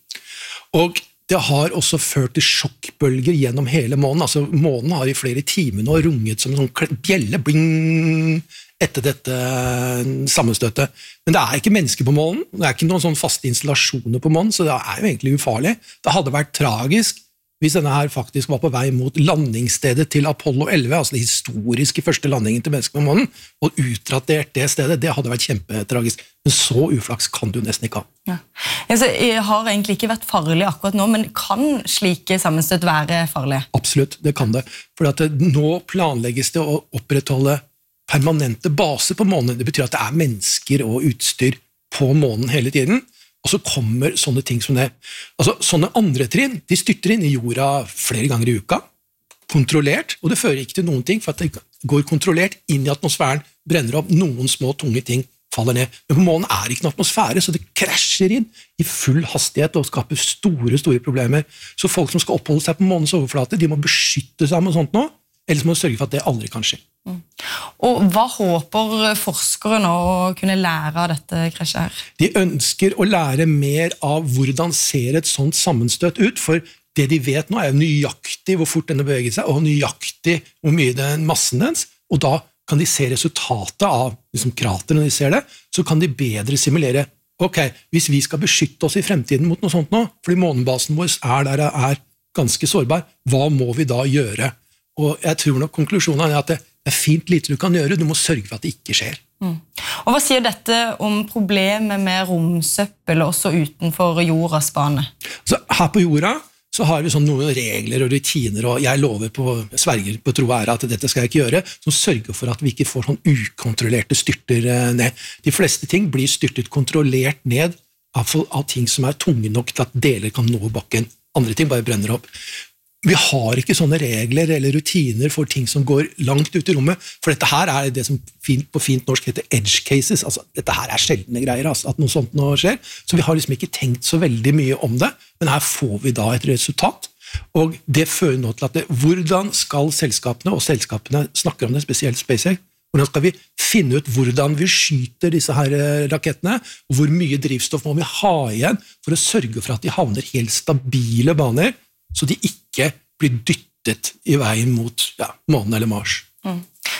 Og det har også ført til sjokkbølger gjennom hele månen. Altså, månen har i flere timer nå runget som en sånn bjelle bling, etter dette sammenstøtet. Men det er ikke mennesker på månen, det er ikke noen sånn faste installasjoner på månen, så det er jo egentlig ufarlig. Det hadde vært tragisk hvis denne her faktisk var på vei mot landingsstedet til Apollo elleve, altså den historiske første landingen til mennesker på månen, og utratert det stedet, det hadde vært kjempetragisk. Men så uflaks kan du nesten ikke ha. Ja. Altså, jeg har egentlig ikke vært farlig akkurat nå, men kan slike sammenstøt være farlige? Absolutt, det kan det. For at det, nå planlegges det å opprettholde permanente baser på månen. Det betyr at det er mennesker og utstyr på månen hele tiden, og så kommer sånne ting som det. Altså, sånne andre trinn, de styrter inn i jorda flere ganger i uka, kontrollert, og det fører ikke til noen ting, for at det går kontrollert inn i atmosfæren, brenner opp, noen små tunge ting faller ned. Men på månen er ikke en atmosfære, så det krasjer inn i full hastighet og skaper store, store problemer. Så folk som skal oppholde seg på månens overflate, de må beskytte seg med sånt nå, ellers må de sørge for at det aldri kan skje. Mm. Og hva håper forskere nå å kunne lære av dette krasjet her? De ønsker å lære mer av hvordan ser et sånt sammenstøt ut, for det de vet nå er nøyaktig hvor fort denne beveger seg, og nøyaktig hvor mye den massen dens, og da kan de se resultatet av liksom, krater når de ser det, så kan de bedre simulere. Ok, hvis vi skal beskytte oss i fremtiden mot noe sånt nå, fordi månebasen vår er der er ganske sårbar, hva må vi da gjøre? Og jeg tror nok konklusjonen er at det er fint lite du kan gjøre, du må sørge for at det ikke skjer. Mm. Og hva sier dette om problemet med romsøppel også utenfor jordas bane? Så her på jorda så har vi sånn noen regler og rutiner, og jeg lover på sverger på tro og ære at dette skal jeg ikke gjøre, som sørger for at vi ikke får sånn ukontrollerte styrter ned. De fleste ting blir styrtet kontrollert ned av, av ting som er tunge nok til at deler kan nå bakken. Andre ting bare brenner opp. Vi har ikke sånne regler eller rutiner for ting som går langt ut i rommet, for dette her er det som fint, på fint norsk heter edge cases, altså dette her er sjeldne greier, altså, at noe sånt nå skjer, så vi har liksom ikke tenkt så veldig mye om det, men her får vi da et resultat, og det fører nå til at det, hvordan skal selskapene, og selskapene snakker om det, spesielt SpaceX, hvordan skal vi finne ut hvordan vi skyter disse her rakettene, og hvor mye drivstoff må vi ha igjen for å sørge for at de havner helt stabile baner, så de ikke blir dyttet i veien mot ja, månen eller Mars. Mm.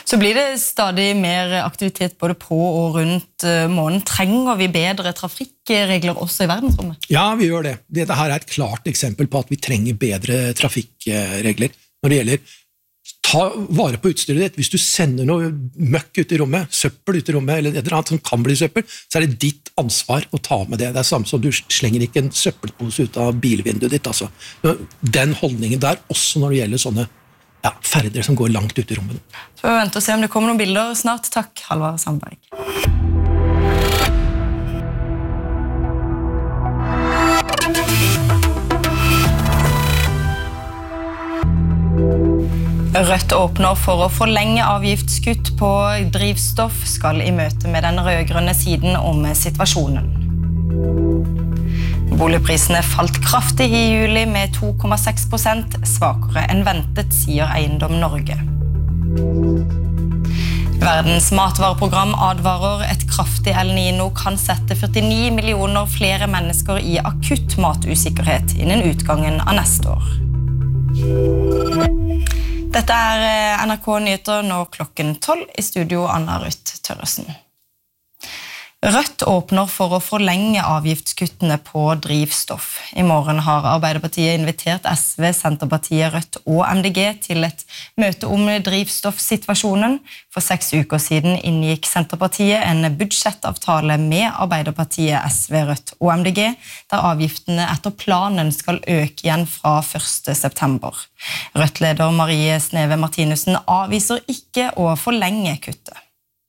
Så blir det stadig mer aktivitet både på og rundt månen. Trenger vi bedre trafikkregler også i verdensrommet? Ja, vi gjør det. Dette her er et klart eksempel på at vi trenger bedre trafikkregler når det gjelder ta vare på utstyret ditt. Hvis du sender noe møkk ut i rommet, søppel ut i rommet, eller et eller annet som kan bli søppel, så er det ditt ansvar å ta med det. Det er samme som du slenger ikke en søppelpose ut av bilvinduet ditt. Altså. Den holdningen der, også når det gjelder sånne ja, ferder som går langt ut i rommet. Så vi venter og se om det kommer noen bilder snart. Takk, Halvard Sandberg. Rødt åpner for å forlenge avgiftskutt på drivstoff, skal i møte med den rødgrønne siden om situasjonen. Boligprisene falt kraftig i juli med to komma seks prosent, svakere enn ventet, sier Eiendom Norge. Verdens matvareprogram advarer et kraftig El Niño kan sette førtini millioner flere mennesker i akutt matusikkerhet innen utgangen av neste år. Dette er N R K Nyheter nå klokken tolv, i studio Anna Ruth Tørresen. Rødt åpner for å forlenge avgiftskuttene på drivstoff. I morgen har Arbeiderpartiet invitert S V, Senterpartiet, Rødt og M D G til et møte om drivstoffsituasjonen. For seks uker siden inngikk Senterpartiet en budsjettavtale med Arbeiderpartiet, S V, Rødt og M D G, der avgiftene etter planen skal øke igjen fra første september. Rødt-leder Marie Sneve Martinussen avviser ikke å forlenge kuttet.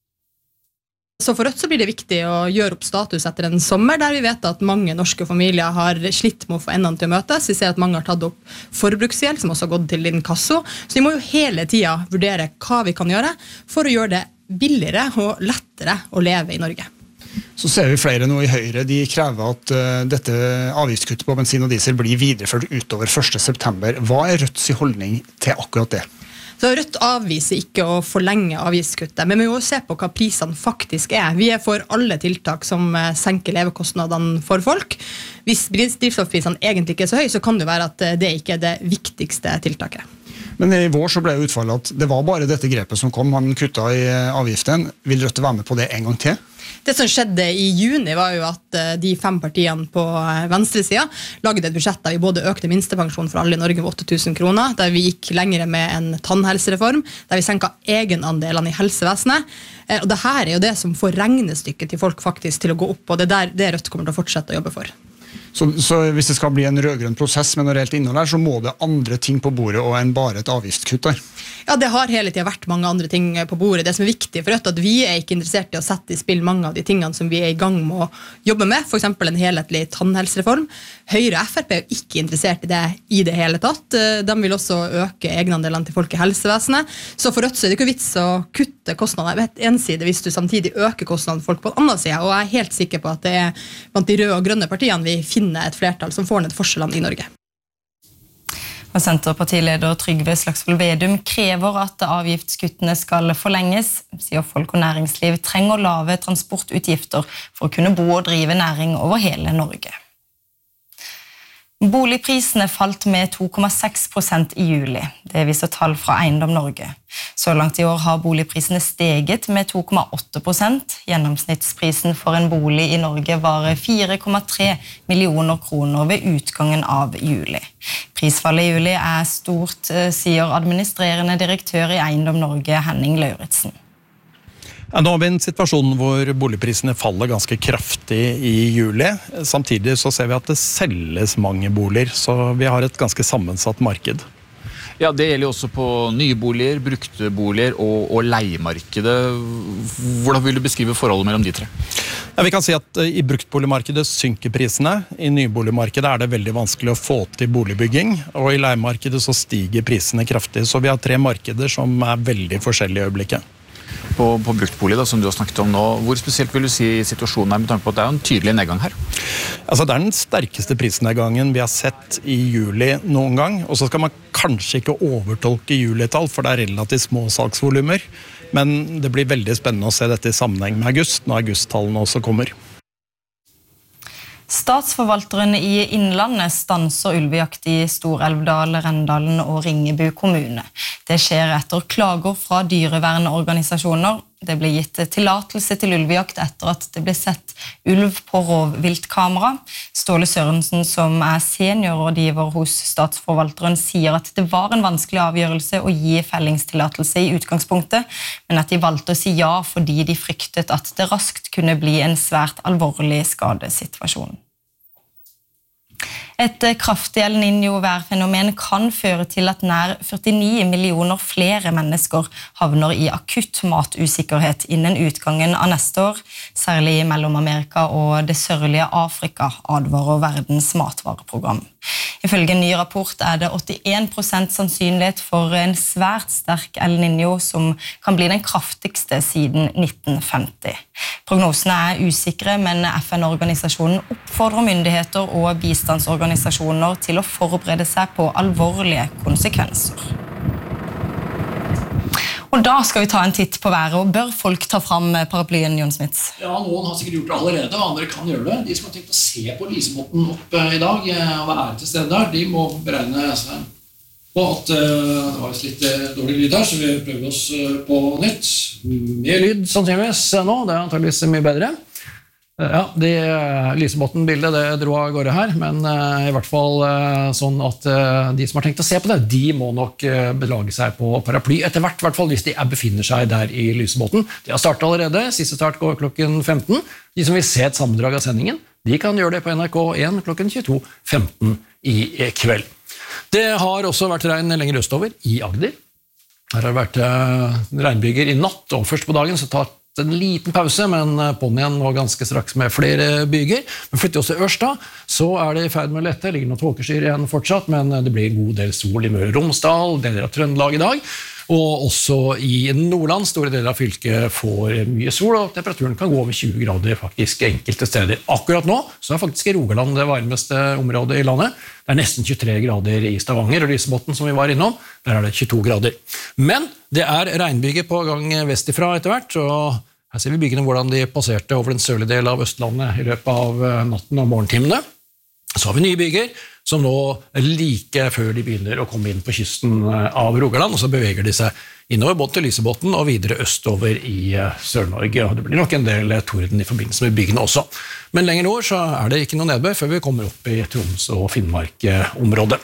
Så for Rødt så blir det viktig å gjøre opp status etter en sommer, der vi vet at mange norske familier har slitt med å få endene til å møtes. Vi ser at mange har tatt opp forbruksgjeld, som også har gått til inkasso. Så vi må jo hele tiden vurdere hva vi kan gjøre for å gjøre det billigere og lettere å leve i Norge. Så ser vi flere nå i Høyre, de krever at uh, dette avgiftskuttet på bensin og diesel blir videreført utover første september. Hva er Rødts holdning til akkurat det? Så Rødt avviser ikke å forlenge avgiftskuttet, men vi må jo se på hva prisene faktisk er. Vi er for alle tiltak som senker levekostnadene for folk. Hvis drivstoffprisene egentlig ikke er så høy, så kan det være at det ikke er det viktigste tiltaket. Men i vår så ble utfallet at det var bare dette grepet som kom, man kuttet i avgiften. Vil Rødt være med på det en gang til? Det som skjedde i juni var jo at de fem partiene på venstresiden lagde et budsjett der vi både økte minstepensjon for alle i Norge med åtte tusen kroner, der vi gikk lengre med en tannhelsereform, der vi senket egenandelene i helsevesenet. Og det her er jo det som får regnestykket til folk faktisk til å gå opp, og det er der det Rødt kommer til å fortsette å jobbe for. Så, så hvis det skal bli en rødgrønn prosess med noe reelt innhold her, så må det andre ting på bordet og enn bare et avgiftskutt der? Ja, det har hele tiden vært mange andre ting på bordet. Det som er viktig for Rødt, at vi er ikke interessert i å sette i spill mange av de tingene som vi er i gang med å jobbe med, for eksempel en helhetlig tannhelsereform. Høyre og F R P er jo ikke interessert i det i det hele tatt. De vil også øke egenandelene til folk i helsevesenet. Så for Rødt så er det ikke vits å kutte kostnader på en side hvis du samtidig øker kostnadene for folk på en annen side. Og jeg er helt sikker på at det er blant de røde og grønne partiene vi finner et flertall som får ned forskjellene i Norge. Og Senterpartileder Trygve Slagsvold Vedum krever at avgiftskuttene skal forlenges, sier folk og næringsliv trenger lave transportutgifter for å kunne bo og drive næring over hele Norge. Boligprisene falt med to komma seks prosent i juli. Det viser tall fra Eiendom Norge. Så langt i år har boligprisene steget med to komma åtte prosent. Gjennomsnittsprisen for en bolig i Norge var fire komma tre millioner kroner ved utgangen av juli. Prisfallet i juli er stort, sier administrerende direktør i Eiendom Norge, Henning Lauritsen. Ja, nå har vi en situasjon hvor boligprisene faller ganske kraftig i juli. Samtidig så ser vi at det selges mange boliger, så vi har et ganske sammensatt marked. Ja, det gjelder jo også på nye boliger, brukte boliger og, og leiemarkedet. Hvordan vil du beskrive forholdet mellom de tre? Ja, vi kan si at i bruktboligmarkedet synker prisene. I nyboligmarkedet er det veldig vanskelig å få til boligbygging, og i leiemarkedet så stiger prisene kraftig. Så vi har tre markeder som er veldig forskjellige i øyeblikket. På, på bruktbolig da, som du har snakket om nå, hvor spesielt vil du si situasjonen er med tanke på at det er en tydelig nedgang her? Altså, det er den sterkeste prisnedgangen vi har sett i juli noen gang, og så skal man kanskje ikke overtolke julitall, for det er relativt små salgsvolumer, men det blir veldig spennende å se dette i sammenheng med august, når augusttallene også kommer. Statsforvalteren i Innlandet stanser ulvejakt i Stor-Elvdal, Rendalen og Ringebu kommune. Det skjer etter klager fra dyrevernorganisasjoner. Det ble gitt tillatelse til ulvejakt etter at det ble sett ulv på rovviltkamera. Ståle Sørensen, som er seniorrådgiver hos Statsforvalteren, sier at det var en vanskelig avgjørelse å gi fellingstillatelse i utgangspunktet, men at de valgte å si ja fordi de fryktet at det raskt kunne bli en svært alvorlig skadesituasjon. Et kraftig El Niño-værfenomen kan føre til at nær førtini millioner flere mennesker havner i akutt matusikkerhet innen utgangen av neste år, særlig i Mellom-Amerika og det sørlige Afrika, advarer Verdens matvareprogram. Ifølge en ny rapport er det åttien prosent sannsynlighet for en svært sterk El Niño som kan bli den kraftigste siden nitten femti. Prognosene er usikre, men F N-organisasjonen oppfordrer myndigheter og bistandsorganisasjoner til å forberede seg på alvorlige konsekvenser. Og da skal vi ta en titt på været, og bør folk ta fram paraplyen, Jon Smits? Ja, noen har sikkert gjort det allerede, og andre kan gjøre det. De som har tenkt å se på Lisebotn opp i dag, og være til stede der, de må beregne seg på at uh, det var litt dårlig lyd her, så vi prøver oss på nytt. Mer lyd, sannsynligvis, nå. Det er antageligvis mye bedre. Ja, de Lisebotn-bildet det dro av gårde her, men uh, i hvert fall uh, sånn at uh, de som har tenkt å se på det, de må nok uh, belage seg på paraply etter hvert, i hvert fall hvis de er befinner seg der i Lisebotn. De har startet allerede, siste start går klokken femten. De som vil se et sammendrag av sendingen, de kan gjøre det på N R K én klokken tjueto femten i kveld. Det har også vært regn lenger østover i Agder. Her har det vært uh, regnbyger i natt, og først på dagen så tar en liten pause, men på'n igjen nå ganske straks med flere byger. Men flytter oss til Ørsta, så er det i ferd med å lette. Det ligger noen tåkeskyer igjen fortsatt, men det blir en god del sol i Møre og Romsdal, deler av Trøndelag i dag. Og også i Nordland, store deler av fylket får mye sol, og temperaturen kan gå over tjue grader faktisk enkelte steder. Akkurat nå så er faktisk Rogaland det varmeste området i landet. Det er nesten tjuetre grader i Stavanger, og Lisebotn som vi var innom, der er det tjueto grader. Men det er regnbyger på gang vestifra etter hvert, og her ser vi bygene hvordan de passerte over den sørlige del av Østlandet i løpet av natten og morgentimene. Så har vi nye byger som nå like før de begynner å komme inn på kysten av Rogaland, og så beveger de seg innover både til Lisebotn og videre østover i Sør-Norge. Og det blir nok en del torden i forbindelse med byggene også. Men lenger nord så er det ikke noe nedbør før vi kommer opp i Troms og Finnmark-området.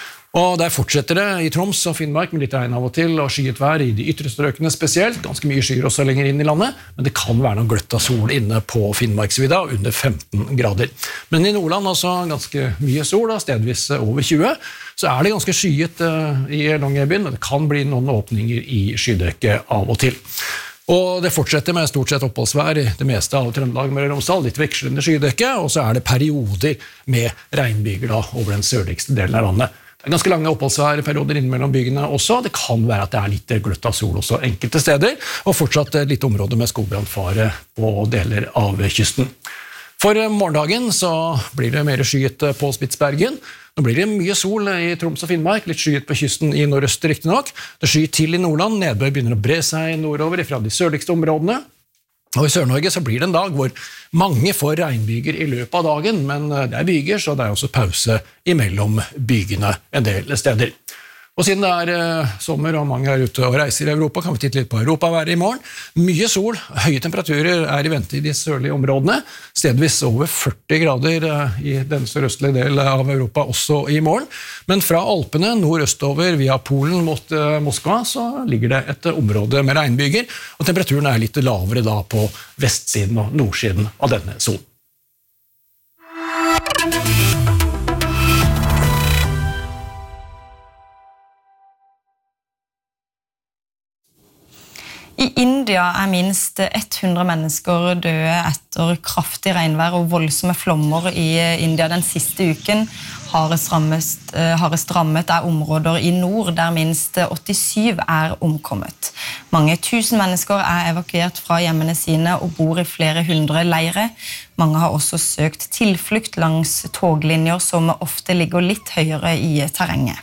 Og der fortsetter det i Troms og Finnmark med litt regn av og til, og skyet vær i de ytre strøkene spesielt, ganske mye skyer også lenger inn i landet, men det kan være noen gløtt av sol inne på Finnmarksvidda, under femten grader. Men i Nordland også ganske mye sol, stedvis over tjue, så er det ganske skyet i Longyearbyen, men det kan bli noen åpninger i skydekket av og til. Og det fortsetter med stort sett oppholdsvær i det meste av Trøndelag, Møre og Romsdal, litt vekslende skydekke, og så er det perioder med regnbyger da, over den sørligste delen av landet. Det er ganske lange oppholdsværperioder innimellom bygene også. Det kan være at det er litt gløtt av sol også enkelte steder, og fortsatt litt område med skogbrannfare på deler av kysten. For morgendagen så blir det mer skyet på Spitsbergen. Nå blir det mye sol i Troms og Finnmark, litt skyet på kysten i nordøst riktig nok. Det skyet til i Nordland, nedbør begynner å bre seg nordover fra de sørligste områdene. Og i Sør-Norge så blir det en dag hvor mange får regnbyger i løpet av dagen, men det er byger, så det er også pause imellom bygene en del steder. Og siden det er eh, sommer og mange er ute og reiser i Europa, kan vi titte litt på Europaværet i morgen. Mye sol, høye temperaturer er i vente i de sørlige områdene, stedvis over førti grader eh, i den sørøstlige del av Europa også i morgen. Men fra Alpene nordøstover via Polen mot eh, Moskva så ligger det et område med regnbyger, og temperaturen er litt lavere da på vestsiden og nordsiden av denne sonen. I India er minst hundre mennesker døde etter kraftig regnvær og voldsomme flommer i India den siste uken. Hardest rammet, hardest rammet er områder i nord der minst åttisyv er omkommet. Mange tusen mennesker er evakuert fra hjemmene sine og bor i flere hundre leire. Mange har også søkt tilflukt langs toglinjer som ofte ligger litt høyere i terrenget.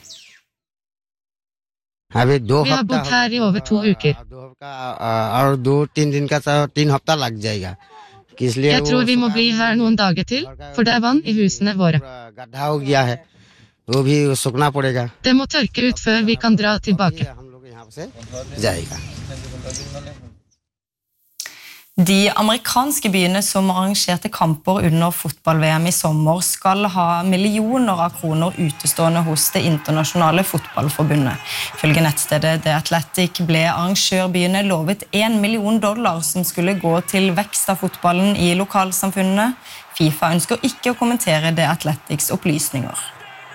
Vi har bodd her i over to uker. और दो तीन दिन का तीन हफ्ता लग जाएगा Jeg tror vi må bli her noen dager til, for det er vann i husene våre. Det må tørke ut før vi kan dra tilbake. De amerikanske byene som arrangerte kamper under fotball-V M i sommer skal ha millioner av kroner utestående hos det internasjonale fotballforbundet. Følge nettstedet The Athletic ble arrangørbyene lovet en million dollar som skulle gå til vekst av fotballen i lokalsamfunnene. FIFA ønsker ikke å kommentere The Athletics opplysninger.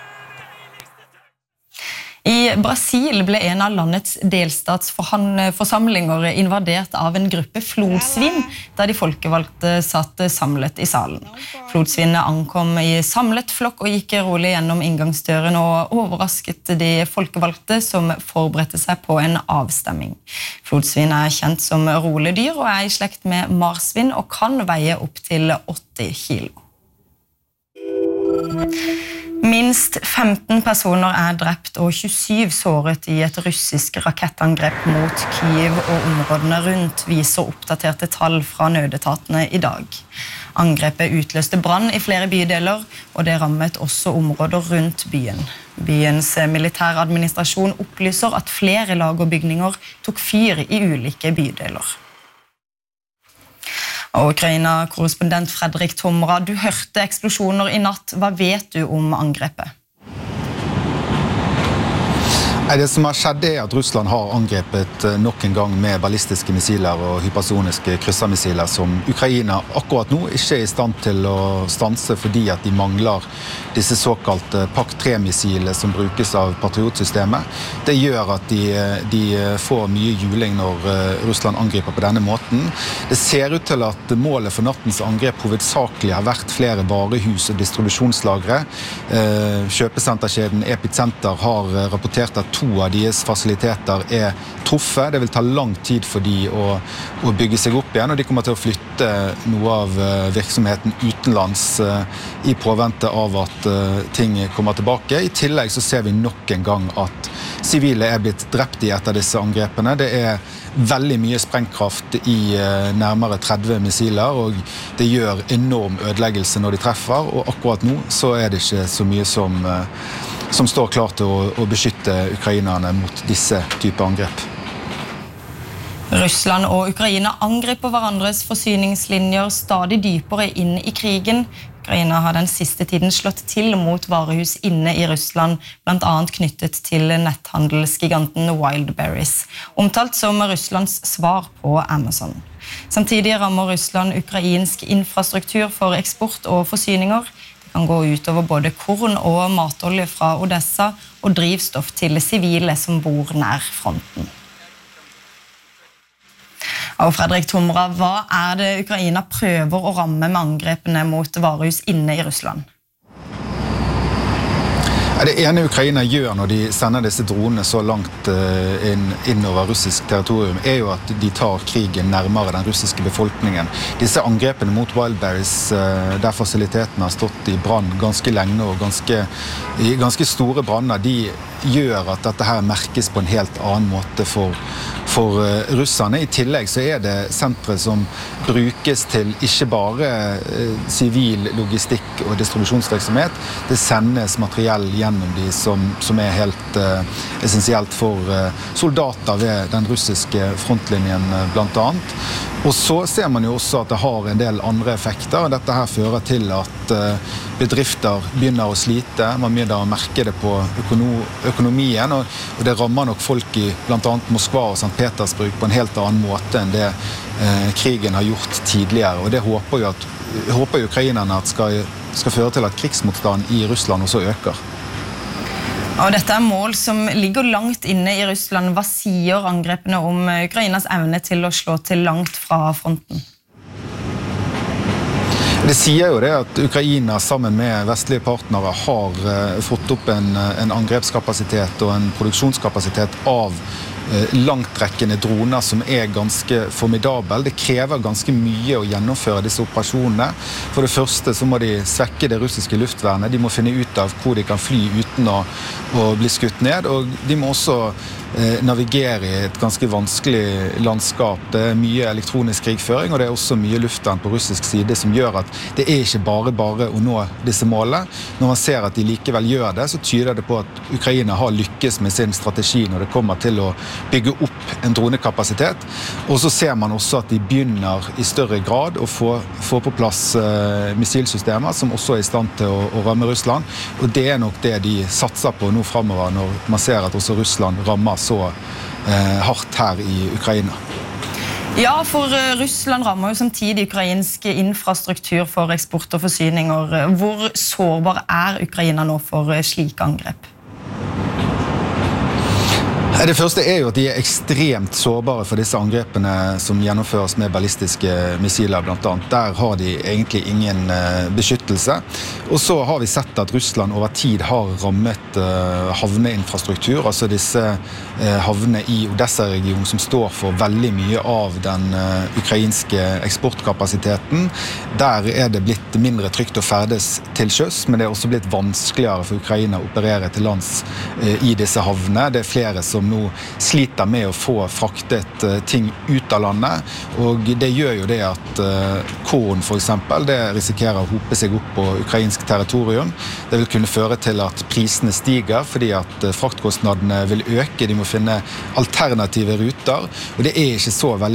I Brasil ble en av landets delstatsforsamlinger invadert av en gruppe flodsvin, der de folkevalgte satt samlet i salen. Flodsvinene ankom i samlet flokk og gikk rolig gjennom inngangsdøren og overrasket de folkevalgte som forberedte seg på en avstemming. Flodsvin er kjent som rolig dyr og er i slekt med marsvin og kan veie opp til åtti kilo. Minst femten personer er drept og tjuesyv såret i et russisk rakettangrep mot Kyiv og områdene rundt, viser oppdaterte tall fra nødetatene i dag. Angrepet utløste brann i flere bydeler, og det rammet også områder rundt byen. Byens militæradministrasjon opplyser at flere lag og bygninger tok fyr i ulike bydeler. Og Ukraina-korrespondent Fredrik Tomra, du hørte eksplosjoner i natt. Hva vet du om angrepet? Det som har skjedd er at Russland har angrepet nok en gang med ballistiske missiler og hypersoniske kryssermissiler som Ukraina akkurat nå ikke er i stand til å stanse fordi at de mangler disse såkalte Pak tre-missilene som brukes av Patriot-systemet. Det gjør at de, de får mye juling når Russland angriper på denne måten. Det ser ut til at målet for nattens angrep hovedsakelig har vært flere varehus og distribusjonslagre. Kjøpesenterkjeden Epicenter har rapportert at to av deres fasiliteter er truffet. Det vil ta lang tid for de å, å bygge seg opp igjen, og de kommer til å flytte noe av virksomheten utenlands i påvente av at ting kommer tilbake. I tillegg så ser vi nok en gang at sivile er blitt drept i et av disse angrepene. Det er veldig mye sprengkraft i nærmere tretti missiler, og det gjør enorm ødeleggelse når de treffer, og akkurat nå så er det ikke så mye som som står klar til å, å beskytte ukrainerne mot disse typer angrep. Russland og Ukraina angriper hverandres forsyningslinjer stadig dypere inn i krigen. Ukraina har den siste tiden slått til mot varehus inne i Russland, blant annet knyttet til netthandelsgiganten Wildberries, omtalt som Russlands svar på Amazon. Samtidig rammer Russland ukrainsk infrastruktur for eksport og forsyninger. Det kan gå ut over både korn og matolje fra Odessa og drivstoff til sivile som bor nær fronten. Og Fredrik Tomra, hva er det Ukraina prøver å ramme med angrepene mot varehus inne i Russland? Det ene Ukraina gjør når de sender disse dronene så langt inn, innover russisk territorium, er jo at de tar krigen nærmere den russiske befolkningen. Disse angrepene mot Wildberries, der fasilitetene har stått i brann ganske lenge og ganske, i ganske store branner, de gjør at dette her merkes på en helt annen måte for, for russerne. I tillegg så er det sentre som brukes til ikke bare sivil logistikk og distribusjonsvirksomhet, det sendes materiell gjennom de som, som er helt uh, essensielt for uh, soldater ved den russiske frontlinjen uh, blant annet. Og så ser man jo også at det har en del andre effekter. Dette her fører til at uh, bedrifter begynner å slite, man begynner å merke det på økono økonomien, og, og det rammer nok folk i blant annet Moskva og Sankt Petersburg på en helt annen måte enn det uh, krigen har gjort tidligere. Og det håper jo, at, håper jo ukrainerne at skal, skal føre til at krigsmotstand i Russland også øker. Og dette er mål som ligger langt inne i Russland. Hva sier angrepene om Ukrainas evne til å slå til langt fra fronten? Det sier jo det at Ukraina sammen med vestlige partnere har uh, fått opp en, en angrepskapasitet og en produksjonskapasitet av uh, langtrekkende droner som er ganske formidabel. Det krever ganske mye å gjennomføre disse operasjonene. For det første så må de svekke det russiske luftvernet. De må finne ut av hvor de kan fly uten å, å bli skutt ned, og de må også navigerer i et ganske vanskelig landskap. Det er mye elektronisk krigføring, og det er også mye luftvern på russisk side som gjør at det er ikke bare bare å nå disse målene. Når man ser at de likevel gjør det, så tyder det på at Ukraina har lykkes med sin strategi når det kommer til å bygge opp en dronekapasitet. Og så ser man også at de begynner i større grad å få, få på plass uh, missilsystemer som også er i stand til å, å ramme Russland. Og det er nok det de satser på nå fremover når man ser at også Russland rammer så uh, hardt her i Ukraina. Ja, for Russland rammer jo samtidig ukrainsk infrastruktur for eksport og forsyninger. Hvor sårbar er Ukraina nå for slike angrep? Det første er jo at de er ekstremt sårbare for disse angrepene som gjennomføres med ballistiske missiler blant annet. Der har de egentlig ingen beskyttelse. Og så har vi sett at Russland over tid har rammet havneinfrastruktur, altså disse havnene i Odessa-regionen som står for veldig mye av den ukrainske eksportkapasiteten. Der er det blitt mindre trygt å ferdes til sjøs, men det er også blitt vanskeligere for Ukraina å operere til lands i disse havnene. Det er flere som nå sliter med å få fraktet ting ut av landet, og det gjør jo det at korn for eksempel, det risikerer å hope seg opp på ukrainsk territorium. Det vil kunne føre til at prisene stiger, fordi at fraktkostnadene vil øke, de må finne alternative ruter, og det er ikke så veldig